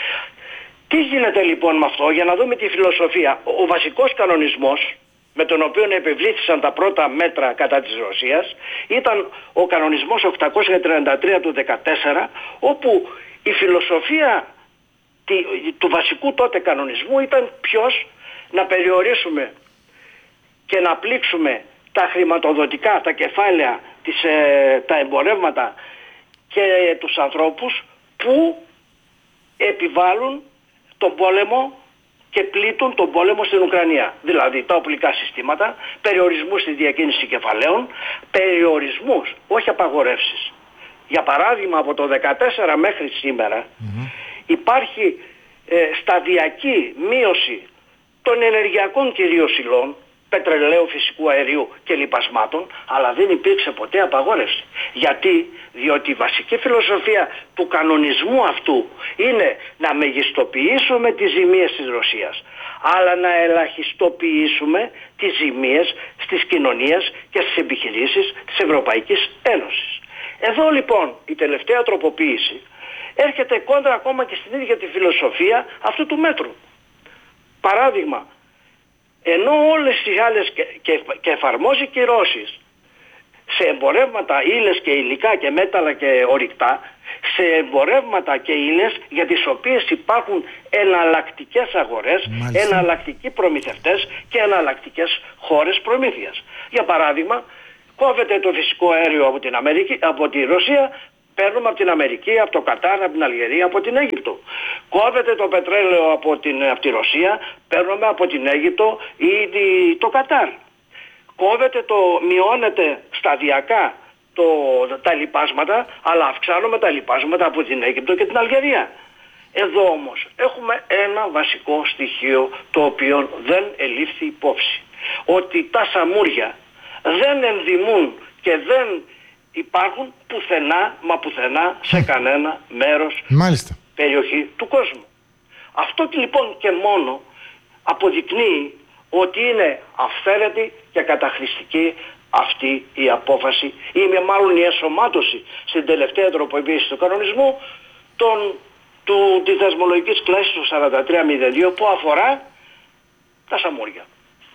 Τι γίνεται λοιπόν με αυτό, για να δούμε τη φιλοσοφία. Ο βασικός κανονισμός με τον οποίο επιβλήθησαν τα πρώτα μέτρα κατά της Ρωσίας ήταν ο κανονισμός οκτακόσια τριάντα τρία του δεκατέσσερα, όπου η φιλοσοφία του βασικού τότε κανονισμού ήταν ποιος να περιορίσουμε και να πλήξουμε τα χρηματοδοτικά, τα κεφάλαια, τις, ε, τα εμπορεύματα και τους ανθρώπους που επιβάλλουν τον πόλεμο και πλήττουν τον πόλεμο στην Ουκρανία. Δηλαδή τα οπλικά συστήματα, περιορισμούς στη διακίνηση κεφαλαίων, περιορισμούς, όχι απαγορεύσεις. Για παράδειγμα από το δεκατέσσερα μέχρι σήμερα mm-hmm. υπάρχει ε, σταδιακή μείωση των ενεργειακών κυρίως υλών, πετρελαίου, φυσικού αερίου και λιπασμάτων, αλλά δεν υπήρξε ποτέ απαγόρευση. Γιατί? Διότι η βασική φιλοσοφία του κανονισμού αυτού είναι να μεγιστοποιήσουμε τις ζημίες της Ρωσίας, αλλά να ελαχιστοποιήσουμε τις ζημίες στις κοινωνίες και στις επιχειρήσεις της Ευρωπαϊκής Ένωσης. Εδώ λοιπόν η τελευταία τροποποίηση έρχεται κόντρα ακόμα και στην ίδια τη φιλοσοφία αυτού του μέτρου. Παράδειγμα, ενώ όλες τις άλλες και, και, και εφαρμόζει κυρώσεις σε εμπορεύματα, ύλες και υλικά και μέταλλα και ορυκτά, σε εμπορεύματα και ύλες για τις οποίες υπάρχουν εναλλακτικές αγορές, Μάλιστα. εναλλακτικοί προμηθευτές και εναλλακτικές χώρες προμήθειας. Για παράδειγμα, κόβεται το φυσικό αέριο από την, Αμερική, από τη Ρωσία, παίρνουμε από την Αμερική, από το Κατάρ, από την Αλγερία, από την Αίγυπτο. Κόβεται το πετρέλαιο από, την, από τη Ρωσία, παίρνουμε από την Αίγυπτο ή το Κατάρ. Κόβεται το, μειώνεται σταδιακά το, τα λιπάσματα, αλλά αυξάνουμε τα λιπάσματα από την Αίγυπτο και την Αλγερία. Εδώ όμως έχουμε ένα βασικό στοιχείο το οποίο δεν ελήφθη υπόψη. Ότι τα σαμούρια δεν ενδυμούν και δεν υπάρχουν πουθενά, μα πουθενά σε κανένα μέρος, Μάλιστα. περιοχή του κόσμου. Αυτό λοιπόν και μόνο αποδεικνύει ότι είναι αυθαίρετη και καταχρηστική αυτή η απόφαση ή μάλλον η ενσωμάτωση στην τελευταία τροποποίηση του κανονισμού των, του, της δασμολογικής κλάσης του σαράντα τρία μηδέν δύο που αφορά τα σαμούρια.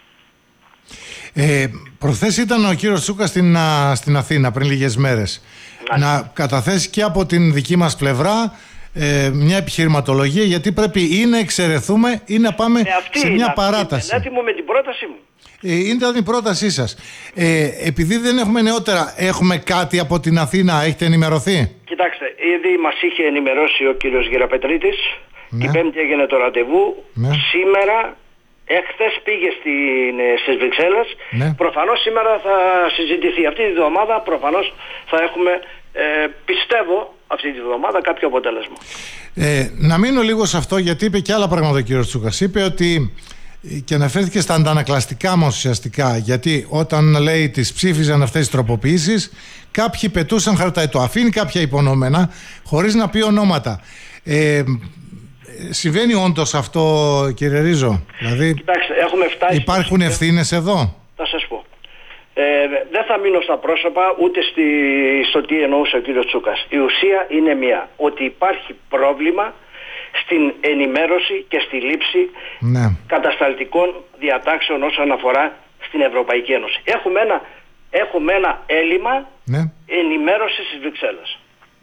Ε, προχθές ήταν ο κύριος Τσούκας στην, στην Αθήνα πριν λίγες μέρες να. να καταθέσει και από την δική μας πλευρά ε, μια επιχειρηματολογία, γιατί πρέπει ή να εξαιρεθούμε ή να πάμε ε, σε μια είναι, παράταση. Είναι έτοιμο με την πρότασή μου. Ε, είναι την πρότασή σας. Ε, επειδή δεν έχουμε νεότερα, έχουμε κάτι από την Αθήνα, έχετε ενημερωθεί? Κοιτάξτε, ήδη μας είχε ενημερώσει ο κύριος Γεραπετρίτης, ναι. Την Πέμπτη έγινε το ραντεβού, ναι. Σήμερα... Εχθές πήγε στην, στις Βρυξέλλες, ναι. Προφανώς σήμερα θα συζητηθεί. Αυτή τη βδομάδα προφανώς θα έχουμε, ε, πιστεύω, αυτή τη βδομάδα κάποιο αποτέλεσμα. Ε, να μείνω λίγο σε αυτό, γιατί είπε και άλλα πράγματα ο κύριος Τσούκας. Είπε ότι, και αναφέρθηκε στα αντανακλαστικά μας ουσιαστικά, γιατί όταν λέει τις ψήφιζαν αυτές τις τροποποιήσεις, κάποιοι πετούσαν χαρταετοαφήν, κάποια υπονόμενα, χωρίς να πει ονόματα. Ε, Συμβαίνει όντως αυτό, κύριε Ρίζο? Δηλαδή, κοιτάξτε, έχουμε φτάσει υπάρχουν ευθύνες εδώ? Θα σας πω. Ε, δεν θα μείνω στα πρόσωπα ούτε στη, στο τι εννοούσε ο κύριος Τσούκας. Η ουσία είναι μία. Ότι υπάρχει πρόβλημα στην ενημέρωση και στη λήψη ναι. κατασταλτικών διατάξεων όσον αφορά στην Ευρωπαϊκή Ένωση. Έχουμε ένα, έχουμε ένα έλλειμμα ναι. ενημέρωσης στις Βρυξέλλες.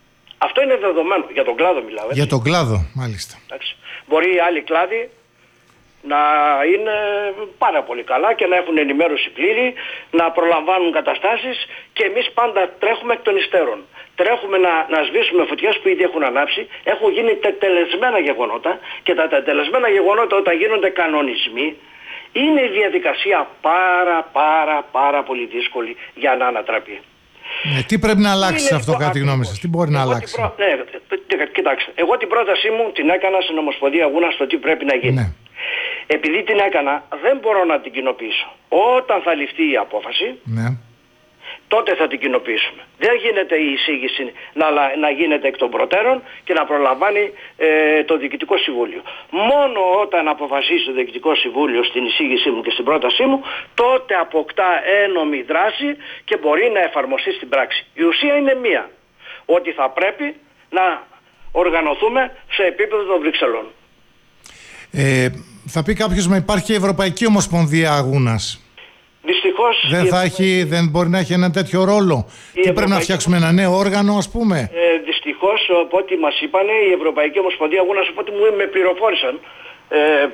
Αυτό είναι δεδομένο. Για τον κλάδο μιλάω. Έτσι. Για τον κλάδο, μάλιστα. Εντάξει. Μπορεί οι άλλοι κλάδοι να είναι πάρα πολύ καλά και να έχουν ενημέρωση πλήρη, να προλαμβάνουν καταστάσεις και εμείς πάντα τρέχουμε εκ των υστέρων. Τρέχουμε να, να σβήσουμε φωτιές που ήδη έχουν ανάψει, έχουν γίνει τετελεσμένα γεγονότα και τα τετελεσμένα γεγονότα όταν γίνονται κανονισμοί είναι η διαδικασία πάρα πάρα πάρα πολύ δύσκολη για να ανατραπεί. Ναι, τι πρέπει να αλλάξει είναι αυτό κατά τη γνώμη σας, τι μπορεί να εγώ αλλάξει? Προ... Ναι, κοιτάξτε, εγώ την πρότασή μου την έκανα στην Ομοσπονδία Γούνα στο τι πρέπει να γίνει. Ναι. Επειδή την έκανα δεν μπορώ να την κοινοποιήσω. Όταν θα ληφθεί η απόφαση, ναι, τότε θα την κοινοποιήσουμε. Δεν γίνεται η εισήγηση να, να γίνεται εκ των προτέρων και να προλαμβάνει ε, το Διοικητικό Συμβούλιο. Μόνο όταν αποφασίσει το Διοικητικό Συμβούλιο στην εισήγησή μου και στην πρότασή μου, τότε αποκτά ένομη δράση και μπορεί να εφαρμοστεί στην πράξη. Η ουσία είναι μία. Ότι θα πρέπει να οργανωθούμε σε επίπεδο των Βρυξελών. Ε, θα πει κάποιος, μα υπάρχει και η Ευρωπαϊκή Ομοσπονδία Αγούνας. Δυστυχώς δεν, θα έχει, δεν μπορεί να έχει ένα τέτοιο ρόλο. Τι Ευρωπαϊκή... πρέπει να φτιάξουμε ένα νέο όργανο, ας πούμε? Ε, δυστυχώς, από ό,τι μας είπανε, η Ευρωπαϊκή Ομοσπονδία Αγούνας, από ό,τι μου με πληροφόρησαν, ε,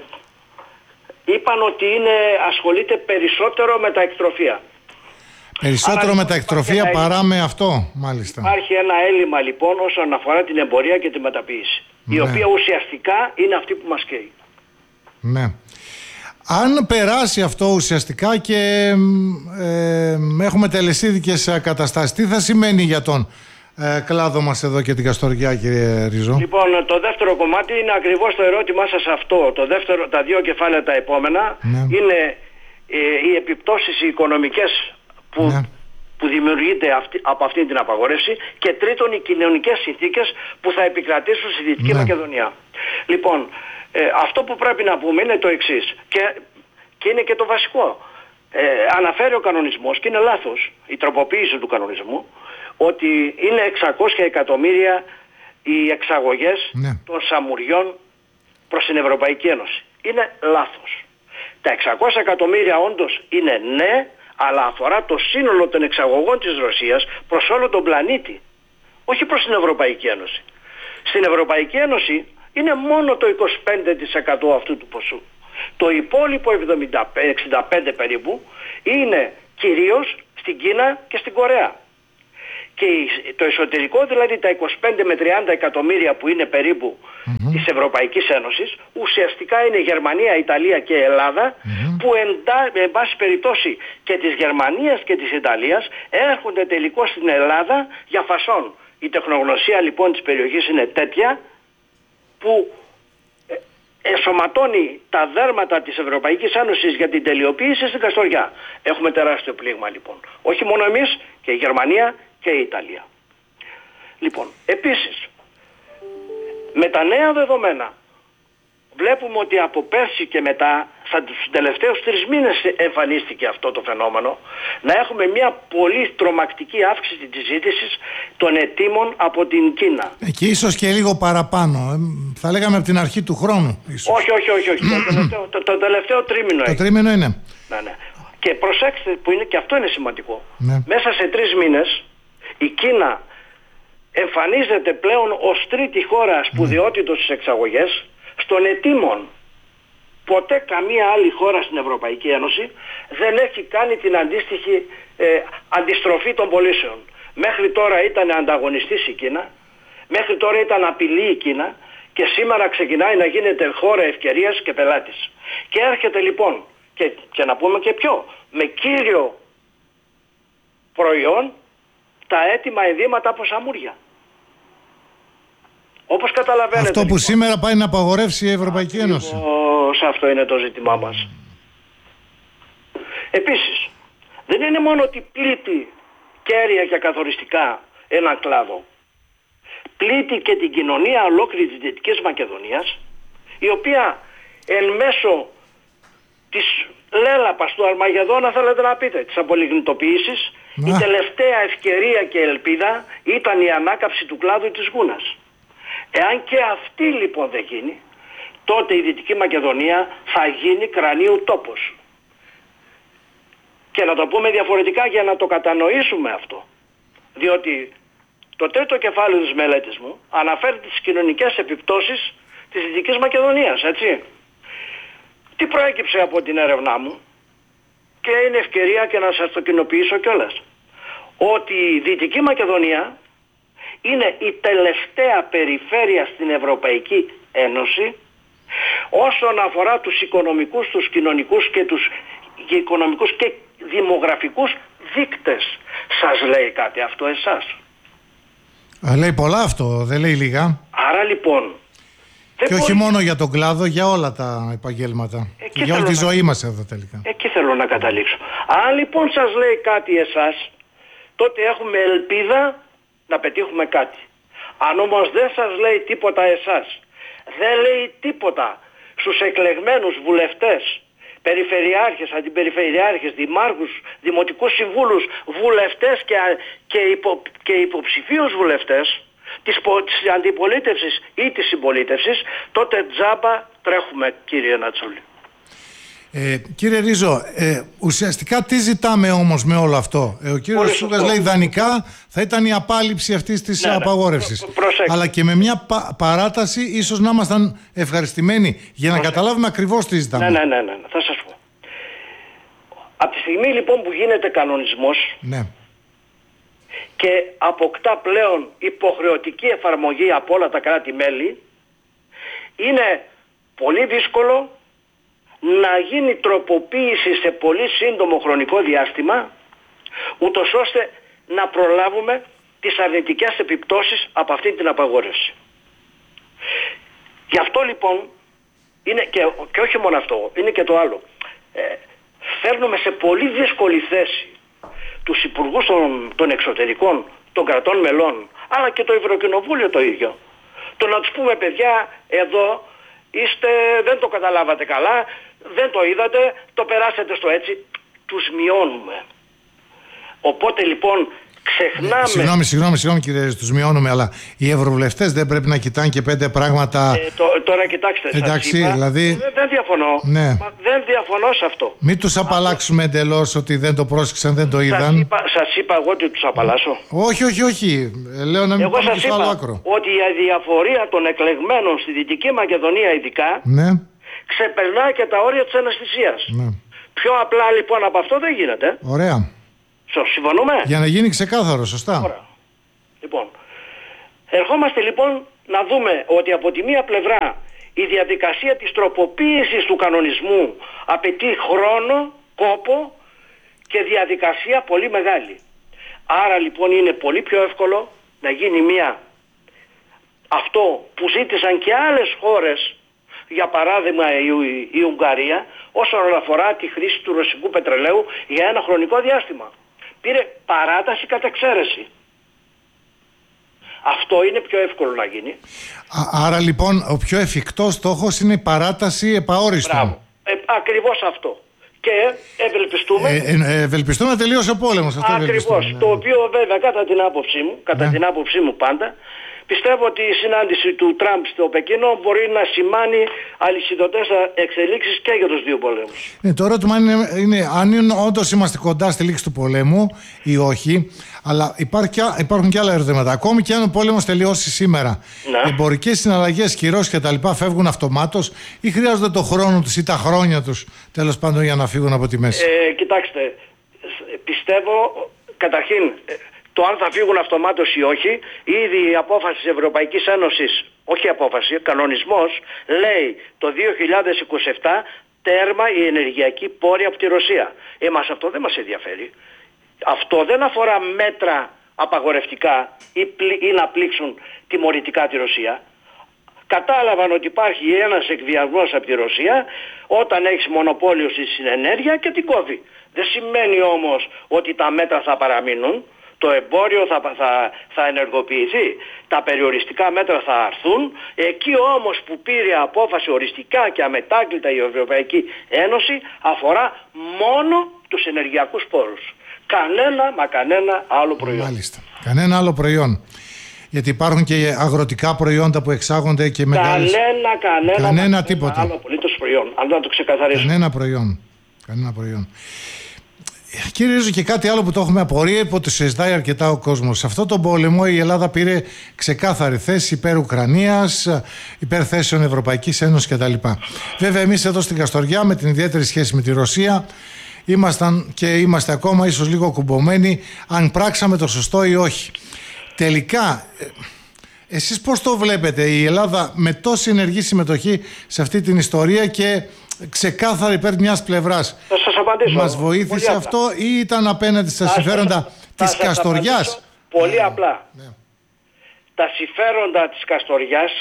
είπαν ότι είναι, ασχολείται περισσότερο με τα εκτροφία. Περισσότερο με τα εκτροφία παρά έλλειμμα. Με αυτό, μάλιστα. Υπάρχει ένα έλλειμμα λοιπόν όσον αφορά την εμπορία και τη μεταποίηση. Ναι. Η οποία ουσιαστικά είναι αυτή που μας καίει. Ναι. Αν περάσει αυτό ουσιαστικά και ε, έχουμε τελεσίδικες καταστάσεις, τι θα σημαίνει για τον ε, κλάδο μας εδώ και την Καστοριά, κύριε Ριζό? Λοιπόν, το δεύτερο κομμάτι είναι ακριβώς το ερώτημά σας αυτό. Το δεύτερο, τα δύο κεφάλαια τα επόμενα, ναι, είναι ε, οι επιπτώσεις οι οικονομικές που, ναι, που δημιουργείται αυτή, από αυτή την απαγόρευση, και τρίτον οι κοινωνικές συνθήκες που θα επικρατήσουν στη Δυτική, ναι, Μακεδονία. Λοιπόν, ε, αυτό που πρέπει να πούμε είναι το εξής, και, και είναι και το βασικό. Ε, αναφέρει ο κανονισμός, και είναι λάθος η τροποποίηση του κανονισμού, ότι είναι εξακόσια εκατομμύρια οι εξαγωγές, ναι, των σαμουριών προς την Ευρωπαϊκή Ένωση. Είναι λάθος. Τα εξακόσια εκατομμύρια όντως είναι ναι, αλλά αφορά το σύνολο των εξαγωγών της Ρωσίας προς όλο τον πλανήτη, όχι προς την Ευρωπαϊκή Ένωση. Στην Ευρωπαϊκή Ένωση είναι μόνο το είκοσι πέντε τοις εκατό αυτού του ποσού. Το υπόλοιπο εξήντα πέντε περίπου είναι κυρίως στην Κίνα και στην Κορέα. Και το εσωτερικό, δηλαδή τα είκοσι πέντε με τριάντα εκατομμύρια που είναι περίπου mm-hmm. της Ευρωπαϊκής Ένωσης, ουσιαστικά είναι Γερμανία, Ιταλία και Ελλάδα, mm-hmm. που εντά, εν πάση περιπτώσει και της Γερμανίας και της Ιταλίας έρχονται τελικώς στην Ελλάδα για φασόν. Η τεχνογνωσία λοιπόν της περιοχής είναι τέτοια που ενσωματώνει τα δέρματα της Ευρωπαϊκής Ένωσης για την τελειοποίηση στην Καστοριά. Έχουμε τεράστιο πλήγμα λοιπόν. Όχι μόνο εμείς, και η Γερμανία και η Ιταλία. Λοιπόν, επίσης, με τα νέα δεδομένα βλέπουμε ότι από πέρσι και μετά, στους τελευταίους τρεις μήνες εμφανίστηκε αυτό το φαινόμενο, να έχουμε μια πολύ τρομακτική αύξηση της ζήτησης των αιτήμων από την Κίνα. Και ίσως και λίγο παραπάνω, θα λέγαμε από την αρχή του χρόνου. Ίσως. Όχι, όχι, όχι, όχι. το, τελευταίο, το, το τελευταίο τρίμηνο. Το τρίμηνο είναι. Ναι, ναι. Και προσέξτε, που είναι, και αυτό είναι σημαντικό. Ναι. Μέσα σε τρεις μήνες η Κίνα εμφανίζεται πλέον ως τρίτη χώρα σπουδαιότητος στις εξαγωγές των αιτήμων. Ποτέ καμία άλλη χώρα στην Ευρωπαϊκή Ένωση δεν έχει κάνει την αντίστοιχη ε, αντιστροφή των πωλήσεων. Μέχρι τώρα ήταν ανταγωνιστής η Κίνα, μέχρι τώρα ήταν απειλή η Κίνα, και σήμερα ξεκινάει να γίνεται χώρα ευκαιρίας και πελάτης. Και έρχεται λοιπόν, και, και να πούμε και ποιο, με κύριο προϊόν τα έτοιμα ενδύματα από σαμούρια. Όπως καταλαβαίνετε. Αυτό που λοιπόν σήμερα πάει να απαγορεύσει η Ευρωπαϊκή Ένωση. Σε αυτό είναι το ζήτημά μας. Επίσης, δεν είναι μόνο ότι πλήττει κέρια και καθοριστικά έναν κλάδο. Πλήττει και την κοινωνία ολόκληρη της Δυτικής Μακεδονίας, η οποία εν μέσω της λέλαπας του Αρμαγεδόνα, θέλετε να πείτε, της απολιγνητοποίησης, η τελευταία ευκαιρία και ελπίδα ήταν η ανάκαψη του κλάδου της Γούνας. Εάν και αυτή λοιπόν δεν γίνει, τότε η Δυτική Μακεδονία θα γίνει κρανίου τόπος. Και να το πούμε διαφορετικά για να το κατανοήσουμε αυτό. Διότι Το τρίτο κεφάλαιο της μελέτης μου αναφέρει τις κοινωνικές επιπτώσεις της Δυτικής Μακεδονίας, έτσι. Τι προέκυψε από την έρευνά μου, και είναι ευκαιρία και να σας το κοινοποιήσω κιόλας, ότι η Δυτική Μακεδονία είναι η τελευταία περιφέρεια στην Ευρωπαϊκή Ένωση όσον αφορά τους οικονομικούς, τους κοινωνικούς και τους και οικονομικούς και δημογραφικούς δείκτες. Σας λέει κάτι αυτό εσάς? Α, λέει πολλά αυτό, δεν λέει λίγα. Άρα λοιπόν... Και όχι μπορεί... μόνο για τον κλάδο, για όλα τα επαγγέλματα. Και για όλη τη να... ζωή μας εδώ τελικά. Εκεί θέλω να καταλήξω. Αν λοιπόν σας λέει κάτι εσάς, τότε έχουμε ελπίδα να πετύχουμε κάτι. Αν όμως δεν σας λέει τίποτα εσάς, δεν λέει τίποτα στους εκλεγμένους βουλευτές, περιφερειάρχες, αντιπεριφερειάρχες, δημάρχους, δημοτικούς συμβούλους, βουλευτές και, και, υπο, και υποψηφίους βουλευτές της, της αντιπολίτευσης ή της συμπολίτευσης, τότε τζάμπα τρέχουμε, κύριε Νατσούλη. Ε, κύριε Ρίζο, ε, ουσιαστικά τι ζητάμε όμως με όλο αυτό? Ε, ο κύριος Σούγκας λέει ιδανικά θα ήταν η απάλληψη αυτής της ναι, απαγόρευσης. Ναι, αλλά και με μια πα, παράταση ίσως να ήμασταν ευχαριστημένοι για να προσέξτε. καταλάβουμε ακριβώς τι ζητάμε. Ναι, ναι, ναι, ναι, θα σας πω. Από τη στιγμή λοιπόν που γίνεται κανονισμός ναι. και αποκτά πλέον υποχρεωτική εφαρμογή από όλα τα κράτη-μέλη, είναι πολύ δύσκολο να γίνει τροποποίηση σε πολύ σύντομο χρονικό διάστημα, ούτως ώστε να προλάβουμε τις αρνητικές επιπτώσεις από αυτή την απαγόρευση. Γι' αυτό λοιπόν, είναι και, και όχι μόνο αυτό, είναι και το άλλο. Ε, φέρνουμε σε πολύ δύσκολη θέση τους υπουργούς των, των εξωτερικών, των κρατών μελών, αλλά και το Ευρωκοινοβούλιο το ίδιο. Το να τους πούμε, παιδιά, εδώ είστε, δεν το καταλάβατε καλά, δεν το είδατε, το περάσετε στο έτσι, τους μειώνουμε. Οπότε λοιπόν ξεχνάμε... Συγγνώμη, συγγνώμη, συγγνώμη κύριε, τους μειώνουμε, αλλά οι ευρωβουλευτές δεν πρέπει να κοιτάνε και πέντε πράγματα... Ε, το, τώρα κοιτάξτε, εντάξει, σας είπα, δηλαδή... δεν, δεν διαφωνώ, ναι. Μα δεν διαφωνώ σε αυτό. Μην τους απαλλάξουμε αυτό... εντελώς ότι δεν το πρόσεξαν, δεν το είδαν. Σας είπα, σας είπα εγώ ότι τους απαλλάσσω. Όχι, όχι, όχι. Λέω να μην εγώ πάμε στο άλλο είπα άκρο. Ότι η διαφορία των εκλεγμένων στη Δυτική Μακεδονία ειδικά ναι. ξεπερνάει και τα όρια της αναισθησίας. Ναι. Πιο απλά λοιπόν από αυτό δεν γίνεται. Ωραία. Συμφωνούμε. Για να γίνει ξεκάθαρο, σωστά. Ωραία. Λοιπόν, ερχόμαστε λοιπόν να δούμε ότι από τη μία πλευρά η διαδικασία της τροποποίησης του κανονισμού απαιτεί χρόνο, κόπο και διαδικασία πολύ μεγάλη. Άρα λοιπόν είναι πολύ πιο εύκολο να γίνει μία αυτό που ζήτησαν και άλλες χώρες, για παράδειγμα η, η, η Ουγγαρία, όσον αφορά τη χρήση του ρωσικού πετρελαίου για ένα χρονικό διάστημα. Πήρε παράταση κατά εξαίρεση. Αυτό είναι πιο εύκολο να γίνει. Α, άρα λοιπόν ο πιο εφικτός στόχος είναι η παράταση επαόριστον. Μπράβο. Ε, ακριβώς αυτό. Και ευελπιστούμε... Ε, ε, ευελπιστούμε να τελείωσε ο πόλεμος. Αυτό ακριβώς. Ναι. Το οποίο βέβαια κατά την άποψή μου, κατά ναι. την άποψή μου πάντα, πιστεύω ότι η συνάντηση του Τραμπ στο Πεκίνο μπορεί να σημάνει αλυσιδωτές εξελίξεις και για τους δύο πολέμους. Ναι, το ερώτημα είναι, είναι αν όντως είμαστε κοντά στη λήξη του πολέμου ή όχι, αλλά υπάρχει, υπάρχουν και άλλα ερωτήματα. Ακόμη και αν ο πόλεμος τελειώσει σήμερα, ναι. εμπορικές συναλλαγές, κυρώσεις και τα λοιπά φεύγουν αυτομάτως ή χρειάζονται το χρόνο τους ή τα χρόνια τους τέλος πάντων για να φύγουν από τη μέση? Ε, κοιτάξτε, πιστεύω καταρχήν... Το αν θα φύγουν αυτομάτως ή όχι, ήδη η απόφαση της Ευρωπαϊκής Ένωσης, όχι απόφαση, κανονισμός, λέει το δύο χιλιάδες είκοσι επτά τέρμα η ενεργειακή πόρη από τη Ρωσία. Εμάς αυτό δεν μας ενδιαφέρει. Αυτό δεν αφορά μέτρα απαγορευτικά ή, πλη, ή να πλήξουν τιμωρητικά τη Ρωσία. Κατάλαβαν ότι υπάρχει ένας εκβιασμός από τη Ρωσία όταν έχεις μονοπόλιο στην ενέργεια και την κόβει. Δεν σημαίνει όμως ότι τα μέτρα θα παραμείνουν. Το εμπόριο θα, θα, θα ενεργοποιηθεί, τα περιοριστικά μέτρα θα αρθούν. Εκεί όμως που πήρε απόφαση οριστικά και αμετάκλητα η Ευρωπαϊκή Ένωση αφορά μόνο τους ενεργειακούς πόρους. Κανένα, μα κανένα άλλο προϊόν. Μάλιστα. Κανένα άλλο προϊόν. Γιατί υπάρχουν και αγροτικά προϊόντα που εξάγονται και μεγάλες... Κανένα, κανένα, κανένα μα, τίποτα. Άλλο απολύτως προϊόν. Αν να το ξεκαθαρίσουμε. Κανένα προϊόν. Κανένα προϊόν. Κύριε Ρίζο, και κάτι άλλο που το έχουμε απορία, που το συζητάει αρκετά ο κόσμος. Σε αυτόν τον πόλεμο η Ελλάδα πήρε ξεκάθαρη θέση υπέρ Ουκρανίας, υπέρ θέσεων Ευρωπαϊκής Ένωσης κτλ. Βέβαια, εμείς εδώ στην Καστοριά, με την ιδιαίτερη σχέση με τη Ρωσία, ήμασταν και είμαστε ακόμα ίσως λίγο κουμπωμένοι αν πράξαμε το σωστό ή όχι. Τελικά, εσείς πώς το βλέπετε, η Ελλάδα με τόση ενεργή συμμετοχή σε αυτή την ιστορία και ξεκάθαρα υπέρ μιας πλευράς, θα σας απαντήσω. Μας βοήθησε αυτό ή ήταν απέναντι στα συμφέροντα της Καστοριάς? Πολύ ναι. απλά. Ναι. Τα συμφέροντα της Καστοριάς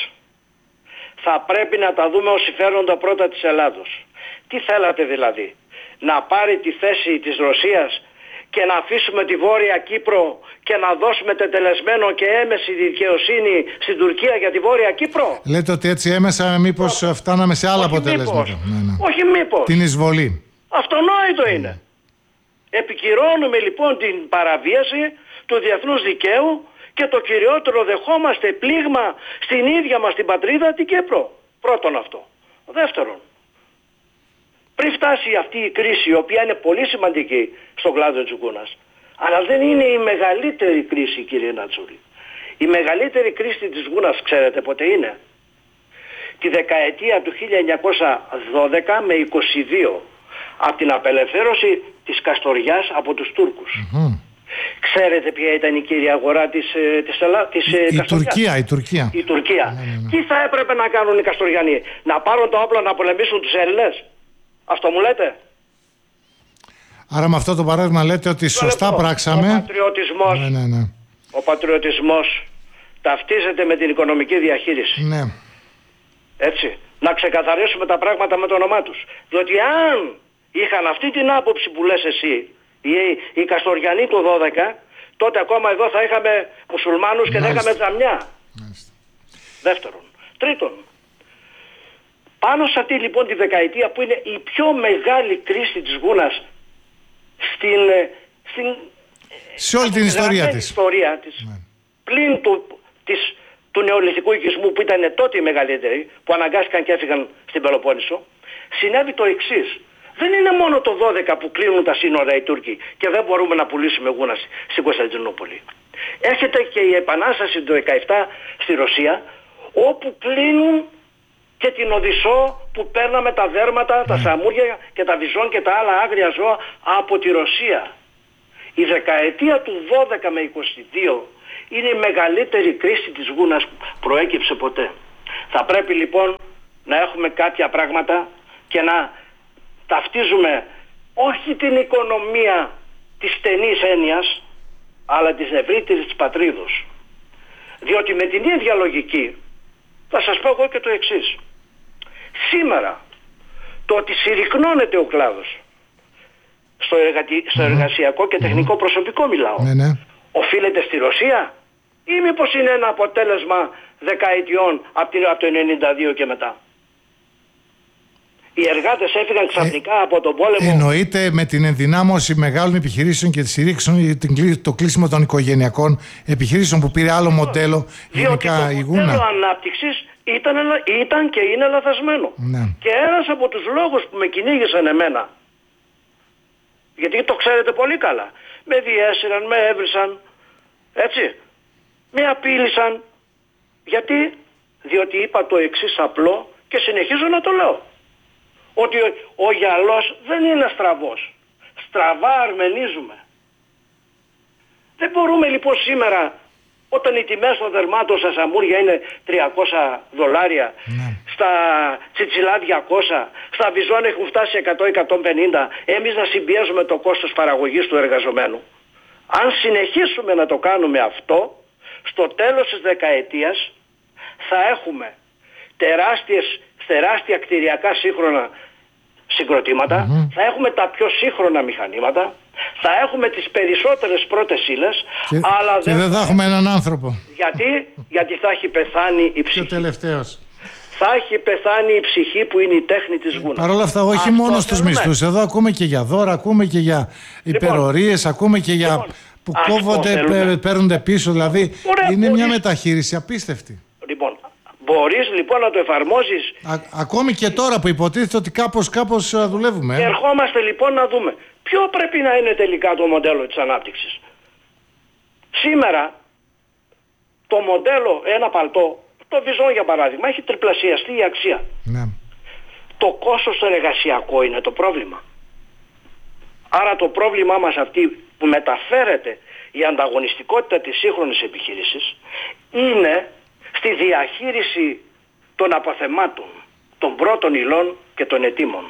θα πρέπει να τα δούμε ως συμφέροντα πρώτα της Ελλάδος. Τι θέλατε δηλαδή? Να πάρει τη θέση της Ρωσίας και να αφήσουμε τη Βόρεια Κύπρο και να δώσουμε τετελεσμένο και έμεση δικαιοσύνη στην Τουρκία για τη Βόρεια Κύπρο? Λέτε ότι έτσι έμεσα μήπως oh. φτάναμε σε άλλα Όχι αποτελέσματα. Ναι, ναι. Όχι μήπως. Την εισβολή. Αυτονόητο είναι. Mm. Επικυρώνουμε λοιπόν την παραβίαση του διεθνούς δικαίου και το κυριότερο, δεχόμαστε πλήγμα στην ίδια μας την πατρίδα, την Κύπρο. Πρώτον αυτό. Δεύτερον, πριν φτάσει αυτή η κρίση, η οποία είναι πολύ σημαντική στον κλάδο της γκούνας, αλλά δεν είναι η μεγαλύτερη κρίση, κύριε Νατσούλη. Η μεγαλύτερη κρίση της γκούνας, ξέρετε πότε είναι? Τη δεκαετία του χίλια εννιακόσια δώδεκα με είκοσι δύο, από την απελευθέρωση της Καστοριάς από τους Τούρκους. Mm-hmm. Ξέρετε ποια ήταν η κύρια αγορά της, της, Ελλά, της η, Καστοριάς? Η Τουρκία, η Τουρκία. Η Τουρκία. Mm-hmm. Τι θα έπρεπε να κάνουν οι Καστοριανοί? Να πάρουν τα όπλα να πολεμήσουν τους Έλληνες? Αυτό μου λέτε? Άρα με αυτό το παράδειγμα λέτε ότι σωστά λεπτό. πράξαμε. Ο πατριωτισμός, ναι, ναι, ναι. ο πατριωτισμός ταυτίζεται με την οικονομική διαχείριση. Ναι. Έτσι. Να ξεκαθαρίσουμε τα πράγματα με το όνομά τους. Διότι αν είχαν αυτή την άποψη που λες εσύ, οι, οι Καστοριανοί του δώδεκα, τότε ακόμα εδώ θα είχαμε μουσουλμάνους και Μάλιστα. θα είχαμε τζαμιά. Μάλιστα. Δεύτερον. Τρίτον. Πάνω σε αυτή λοιπόν τη δεκαετία που είναι η πιο μεγάλη κρίση της γκούνας στην, στην σε όλη την ιστορία της, ιστορία της ναι. πλην του, της, του νεολιθικού οικισμού που ήταν τότε η μεγαλύτερη, που αναγκάστηκαν και έφυγαν στην Πελοπόννησο, συνέβη το εξής. Δεν είναι μόνο το δώδεκα που κλείνουν τα σύνορα οι Τούρκοι και δεν μπορούμε να πουλήσουμε γούνα στην Κωνσταντινούπολη. Έρχεται και η επανάσταση του δεκαεπτά στη Ρωσία, όπου κλείνουν και την Οδυσσό που παίρναμε τα δέρματα, τα σαμούρια και τα βυζόν και τα άλλα άγρια ζώα από τη Ρωσία. Η δεκαετία του δώδεκα με είκοσι δύο είναι η μεγαλύτερη κρίση της γούνας που προέκυψε ποτέ. Θα πρέπει λοιπόν να έχουμε κάποια πράγματα και να ταυτίζουμε όχι την οικονομία της στενής έννοιας, αλλά της ευρύτερης της πατρίδος. Διότι με την ίδια λογική θα σας πω εγώ και το εξής. Σήμερα το ότι συρρυκνώνεται ο κλάδος στο, εργατι... στο εργασιακό και τεχνικό προσωπικό μιλάω, ναι, ναι. οφείλεται στη Ρωσία ή μήπως είναι ένα αποτέλεσμα δεκαετιών από, την... από το ενενήντα δύο και μετά? Οι εργάτες έφυγαν ξαφνικά ε, από τον πόλεμο. Εννοείται με την ενδυνάμωση μεγάλων επιχειρήσεων και τη στηρίξη, το κλείσιμο των οικογενειακών επιχειρήσεων που πήρε άλλο μοντέλο γενικά η γούνα. Το μοντέλο ανάπτυξης ήταν, ήταν και είναι λαθασμένο. Ναι. Και ένας από τους λόγους που με κυνήγησαν εμένα, γιατί το ξέρετε πολύ καλά, με διέσυραν, με έβρισαν, έτσι, με απείλησαν. Γιατί? Διότι είπα το εξής απλό και συνεχίζω να το λέω. Ότι ο, ο γυαλός δεν είναι στραβός. Στραβά αρμενίζουμε. Δεν μπορούμε λοιπόν σήμερα, όταν οι τιμές των δερμάτων στα σαμούρια είναι τριακόσια δολάρια, ναι. στα τσιτσιλά διακόσια, στα βυζόν έχουν φτάσει εκατό με εκατόν πενήντα, εμείς να συμπιέζουμε το κόστος παραγωγής του εργαζομένου. Αν συνεχίσουμε να το κάνουμε αυτό, στο τέλος της δεκαετίας θα έχουμε τεράστιες, τεράστια κτηριακά σύγχρονα συγκροτήματα, mm-hmm. θα έχουμε τα πιο σύγχρονα μηχανήματα, θα έχουμε τις περισσότερες πρώτες ύλες, και, αλλά και δεν θα έχουμε έναν άνθρωπο. Γιατί, γιατί θα έχει πεθάνει η ψυχή. Και ο τελευταίος. Θα έχει πεθάνει η ψυχή που είναι η τέχνη της γούνας. Παρ' όλα αυτά, όχι Αυτό μόνο στους μισθούς. Εδώ ακούμε και για δώρα, ακούμε και για λοιπόν, υπερορίες, ακούμε και για λοιπόν, που κόβονται, παίρνονται πίσω. Δηλαδή, Ωραία, είναι μπορείς... μια μεταχείριση απίστευτη. Λοιπόν, μπορείς λοιπόν να το εφαρμόζεις. Α, ακόμη και τώρα που υποτίθεται ότι κάπως, κάπως δουλεύουμε. Και ερχόμαστε λοιπόν να δούμε Ποιο πρέπει να είναι τελικά το μοντέλο της ανάπτυξης? Σήμερα το μοντέλο, ένα παλτό, το Βυζόν για παράδειγμα, έχει τριπλασιαστεί η αξία. Ναι. Το κόστος το εργασιακό είναι το πρόβλημα. Άρα το πρόβλημά μας αυτή που μεταφέρεται η ανταγωνιστικότητα της σύγχρονης επιχείρησης είναι στη διαχείριση των αποθεμάτων, των πρώτων υλών και των ετήμων.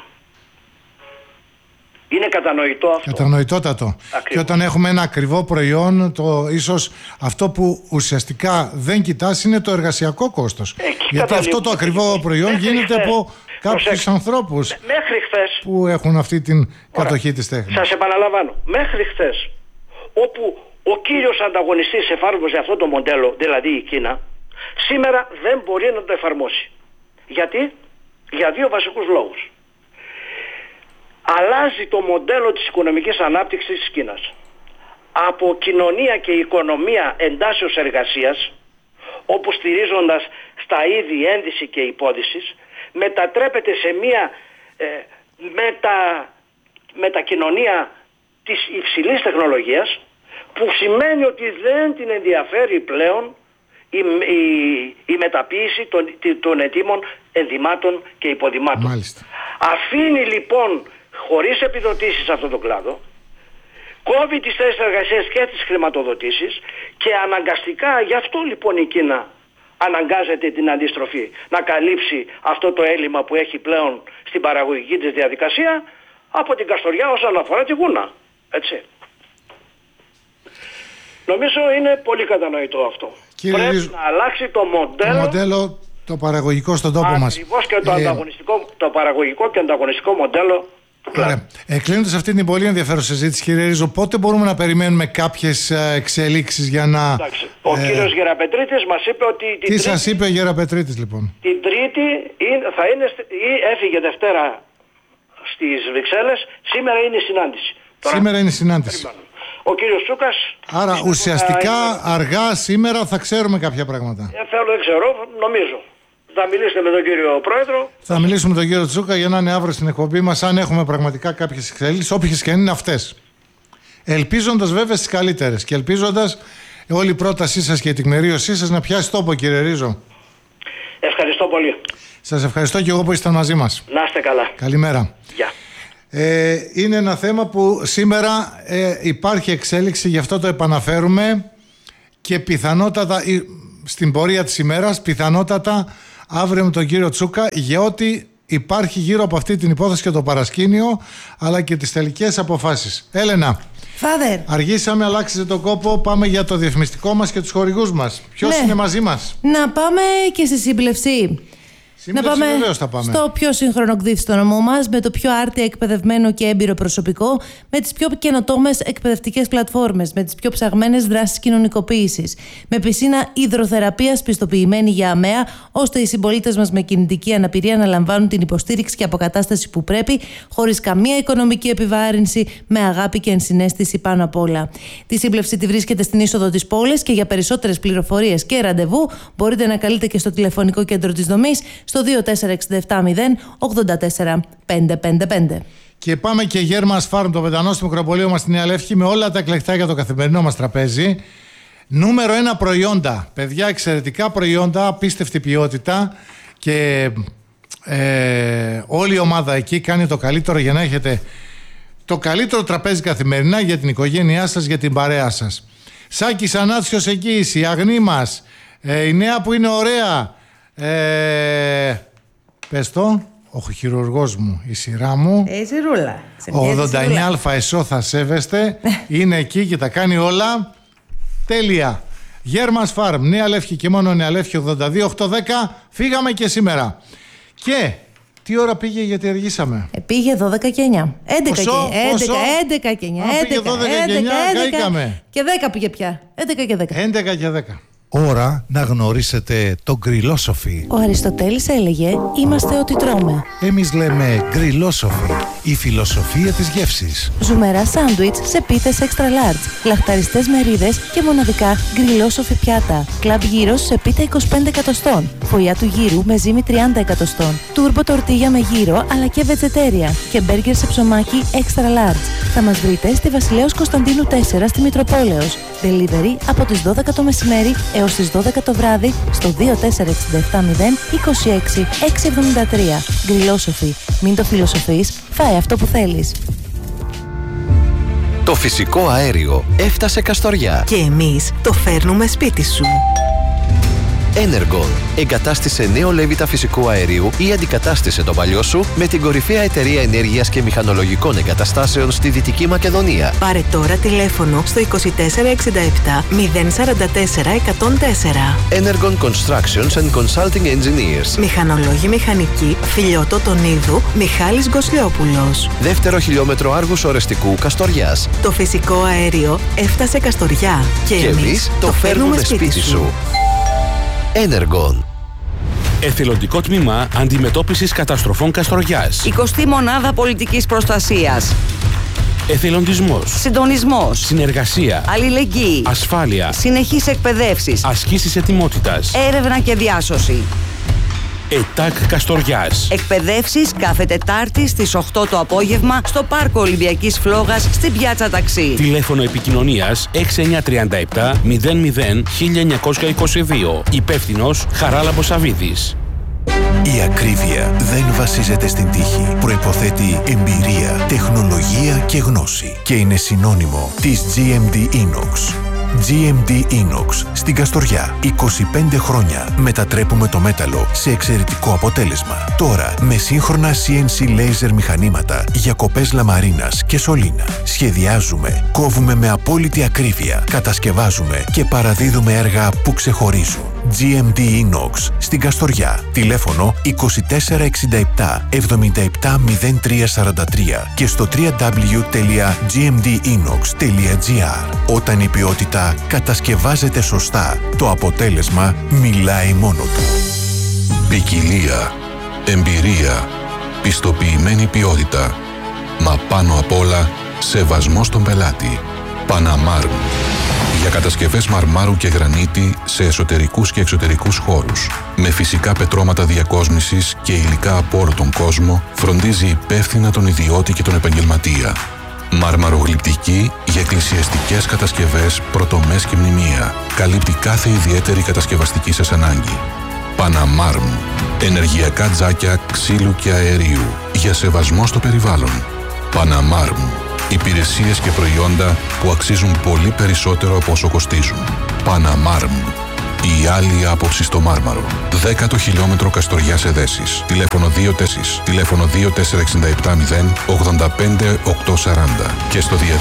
Είναι κατανοητό αυτό? Κατανοητότατο. Ακριβώς. Και όταν έχουμε ένα ακριβό προϊόν, το, ίσως αυτό που ουσιαστικά δεν κοιτάς είναι το εργασιακό κόστος. Εκεί Γιατί αυτό το ακριβό προϊόν μέχρι γίνεται χθες, από κάποιους προσέξτε, ανθρώπους μέχρι χθες, που έχουν αυτή την Ωραία. κατοχή της τέχνης. Σας επαναλαμβάνω, μέχρι χθες, όπου ο κύριος ανταγωνιστής εφάρμοζε αυτό το μοντέλο, δηλαδή η Κίνα, σήμερα δεν μπορεί να το εφαρμόσει. Γιατί? Για δύο βασικούς λόγους. Αλλάζει το μοντέλο της οικονομικής ανάπτυξης της Κίνας. Από κοινωνία και οικονομία εντάσσεως εργασίας, όπου στηρίζοντας στα είδη ένδυση και υπόδυσης, μετατρέπεται σε μια ε, μετα, μετακοινωνία της υψηλής τεχνολογίας, που σημαίνει ότι δεν την ενδιαφέρει πλέον η, η, η μεταποίηση των, των ετοίμων ενδυμάτων και υποδημάτων. Μάλιστα. Αφήνει λοιπόν χωρίς επιδοτήσεις αυτό το κλάδο, κόβει τις θέσεις εργασίας και τις χρηματοδοτήσεις και αναγκαστικά, γι' αυτό λοιπόν η Κίνα αναγκάζεται την αντιστροφή, να καλύψει αυτό το έλλειμμα που έχει πλέον στην παραγωγική της διαδικασία από την Καστοριά όσον αφορά τη Γούνα. Έτσι. Νομίζω είναι πολύ κατανοητό αυτό. Κύριε Πρέπει Ρίζο, να αλλάξει το μοντέλο, το μοντέλο το παραγωγικό στον τόπο μας. ακριβώς και το, Ε, ανταγωνιστικό, το παραγωγικό και ανταγωνιστικό μοντέλο του κλάδου. Ωραία. Εκλείνοντας αυτή την πολύ ενδιαφέρουσα συζήτηση, κύριε Ρίζο, πότε μπορούμε να περιμένουμε κάποιες ε, εξελίξεις για να... Εντάξει. Ο ε, κύριος Γεραπετρίτης μας είπε ότι την Τι τρίτη, σας είπε ο Γεραπετρίτης λοιπόν? την τρίτη είναι- θα είναι, στη- ή έφυγε Δευτέρα στις Βρυξέλλες, σήμερα είναι η συνάντηση. Τώρα, Σήμερα είναι η συνάντηση. ο κύριος Τσούκας... Άρα είναι- ουσιαστικά θα- αργά σήμερα θα ξέρουμε κάποια πράγματα. ε, θέλω, δεν ξέρω, νομίζω. Θα μιλήσετε με τον κύριο Πρόεδρο. Θα μιλήσουμε με τον κύριο Τσούκα για να είναι αύριο στην εκπομπή μας, αν έχουμε πραγματικά κάποιες εξελίξεις, όποιες και αν είναι αυτές. Ελπίζοντας βέβαια στις καλύτερες και ελπίζοντας όλη η πρότασή σας και η τεκμηρίωσή σας να πιάσει τόπο, κύριε Ρίζο. Ευχαριστώ πολύ. Σας ευχαριστώ και εγώ που ήσασταν μαζί μας. Να είστε καλά. Καλημέρα. Γεια. Ε, είναι ένα θέμα που σήμερα ε, υπάρχει εξέλιξη, γι' αυτό το επαναφέρουμε και πιθανότατα ε, στην πορεία της ημέρας, πιθανότατα αύριο με τον κύριο Τσούκα, για ό,τι υπάρχει γύρω από αυτή την υπόθεση και το παρασκήνιο, αλλά και τις τελικές αποφάσεις. Έλενα, Φάδερ. αργήσαμε, αλλάξετε τον κόπο, πάμε για το διαφημιστικό μας και τους χορηγούς μας. Ποιος Ναι. είναι μαζί μας? Να πάμε και στη σύμπλευση. Να πάμε, βεβαίως θα πάμε. στο πιο σύγχρονο ΚΔΙΦ στο νομό μας, με το πιο άρτια εκπαιδευμένο και έμπειρο προσωπικό, με τις πιο καινοτόμες εκπαιδευτικές πλατφόρμες, με τις πιο ψαγμένες δράσεις κοινωνικοποίησης, με πισίνα υδροθεραπείας πιστοποιημένη για ΑΜΕΑ, ώστε οι συμπολίτες μας με κινητική αναπηρία να λαμβάνουν την υποστήριξη και αποκατάσταση που πρέπει, χωρίς καμία οικονομική επιβάρυνση, με αγάπη και ενσυναίσθηση πάνω απ' όλα. Τη σύμπλευση τη βρίσκεται στην είσοδο της πόλης και για περισσότερες πληροφορίες και ραντεβού μπορείτε να καλείτε και στο τηλεφωνικό κέντρο της δομής στο δύο τέσσερα έξι επτά μηδέν ογδόντα τέσσερα πεντακόσια πενήντα πέντε. Και πάμε και Germans Farm, το πεντανό στο μικροπωλείο μας στη Νέα Λεύκη, με όλα τα εκλεκτά για το καθημερινό μας τραπέζι. Νούμερο ένα προϊόντα. Παιδιά, εξαιρετικά προϊόντα, απίστευτη ποιότητα και ε, όλη η ομάδα εκεί κάνει το καλύτερο για να έχετε το καλύτερο τραπέζι καθημερινά για την οικογένειά σας, για την παρέα σας. Σάκης Ανάτσιος εκεί, η αγνή μας, ε, η νέα που είναι ωραία. Ε, πες το, ο χειρουργός μου, η σειρά μου. Ε, σειρούλα. ογδόντα εννιά α εσώ θα σέβεστε. Είναι εκεί και τα κάνει όλα τέλεια. Germans Farm, Νέα Λεύκη και μόνο Νέα Λεύκη ογδόντα δύο οκτακόσια δέκα. Φύγαμε και σήμερα. Και τι ώρα πήγε, γιατί αργήσαμε? Ε, πήγε δώδεκα και εννιά. έντεκα Ποσό, και έντεκα, ποσό? έντεκα και εννιά. Α, πήγε δώδεκα και εννιά, καήκαμε. Και δέκα πήγε πια. έντεκα και δέκα. έντεκα και δέκα. Ώρα να γνωρίσετε το γκριλόσοφι. Ο Αριστοτέλης έλεγε «Είμαστε ό,τι τρώμε». Εμείς λέμε γκριλόσοφι, η φιλοσοφία της γεύσης. Ζουμερά σάντουιτς σε πίτες extra large, λαχταριστές μερίδες και μοναδικά γκριλόσοφι πιάτα. Κλαμπ γύρος σε πίτα είκοσι πέντε εκατοστών, φωλιά του γύρου με ζύμη τριάντα εκατοστών, τούρμπο τορτίγια με γύρο αλλά και βετζετέρια και μπέργκερ σε ψωμάκι extra large. Θα μας βρείτε στη Βασιλέως Κωνσταντίνου τέσσερα στη Μητροπόλεως. Delivery από τις δώδεκα το μεσημέρι έως τις δώδεκα το βράδυ στο δύο τέσσερα έξι επτά μηδέν είκοσι έξι εξακόσια εβδομήντα τρία. Γκριλόσοφι. Μην το φιλοσοφείς, φάε αυτό που θέλεις. Το φυσικό αέριο έφτασε Καστοριά. Και εμείς το φέρνουμε σπίτι σου. Energon. Εγκατάστησε νέο λέβητα φυσικού αερίου ή αντικατάστησε το παλιό σου με την κορυφαία εταιρεία ενέργειας και μηχανολογικών εγκαταστάσεων στη Δυτική Μακεδονία. Πάρε τώρα τηλέφωνο στο είκοσι τέσσερα εξήντα επτά μηδέν σαράντα τέσσερα εκατόν τέσσερα. Energon Constructions and Consulting Engineers. Μηχανολόγοι μηχανικοί, Φιλιώτο Τονίδου, Μιχάλης Γκοσλιόπουλος. Δεύτερο χιλιόμετρο Άργους Ορεστικού Καστοριάς. Το φυσικό αέριο έφτασε Καστοριά. Και, και εμείς το φέρνουμε σπίτι, σπίτι σου. Energon. Εθελοντικό τμήμα αντιμετώπισης καταστροφών Καστοριάς. εικοστή μονάδα πολιτικής προστασίας. Εθελοντισμός. Συντονισμός. Συνεργασία. Αλληλεγγύη. Ασφάλεια. Συνεχής εκπαιδεύσεις. Ασκήσεις ετοιμότητας. Έρευνα και διάσωση. ΕΤΑΚ Καστοριάς. Εκπαιδεύσεις κάθε Τετάρτη στις οκτώ το απόγευμα στο Πάρκο Ολυμπιακής Φλόγας στην Πιάτσα Ταξί. Τηλέφωνο επικοινωνίας έξι εννιά τρία επτά μηδέν μηδέν χίλια εννιακόσια είκοσι δύο. Υπεύθυνος Χαράλαμπος Σαββίδης. Η ακρίβεια δεν βασίζεται στην τύχη. Προϋποθέτει εμπειρία, τεχνολογία και γνώση. Και είναι συνώνυμο της τζι εμ ντι Inox. τζι εμ ντι Inox στην Καστοριά. είκοσι πέντε χρόνια μετατρέπουμε το μέταλλο σε εξαιρετικό αποτέλεσμα. Τώρα με σύγχρονα σι εν σι laser μηχανήματα για κοπές λαμαρίνας και σωλήνα. Σχεδιάζουμε, κόβουμε με απόλυτη ακρίβεια, κατασκευάζουμε και παραδίδουμε έργα που ξεχωρίζουν. τζι εμ ντι Inox στην Καστοριά. Τηλέφωνο είκοσι τέσσερα εξήντα επτά εβδομήντα επτά μηδέν τρία σαράντα τρία και στο double-u double-u double-u τελεία τζι εμ ντι inox τελεία τζι άρ. Όταν η ποιότητα κατασκευάζεται σωστά, το αποτέλεσμα μιλάει μόνο του. Ποικιλία, εμπειρία, πιστοποιημένη ποιότητα, μα πάνω απ' όλα σεβασμός στον πελάτη. Παναμάρμ. Για κατασκευές μαρμάρου και γρανίτη σε εσωτερικούς και εξωτερικούς χώρους. Με φυσικά πετρώματα διακόσμησης και υλικά από όλο τον κόσμο, φροντίζει υπεύθυνα τον ιδιώτη και τον επαγγελματία. Μαρμαρογλυπτική για εκκλησιαστικές κατασκευές, πρωτομές και μνημεία. Καλύπτει κάθε ιδιαίτερη κατασκευαστική σας ανάγκη. Παναμάρμ. Ενεργειακά τζάκια ξύλου και αερίου. Για σεβασμό στο περιβάλλον. Παναμάρμ. Υπηρεσίες και προϊόντα που αξίζουν πολύ περισσότερο από όσο κοστίζουν. Παναμάρμ. Η άλλη άποψη στο μάρμαρο. Δέκατο χιλιόμετρο Καστοριάς Εδέσης. Τηλέφωνο δύο τέσσερα. Τηλέφωνο δύο τέσσερα έξι επτά μηδέν ογδόντα πέντε οκτακόσια σαράντα. Και στο διαδίκτυο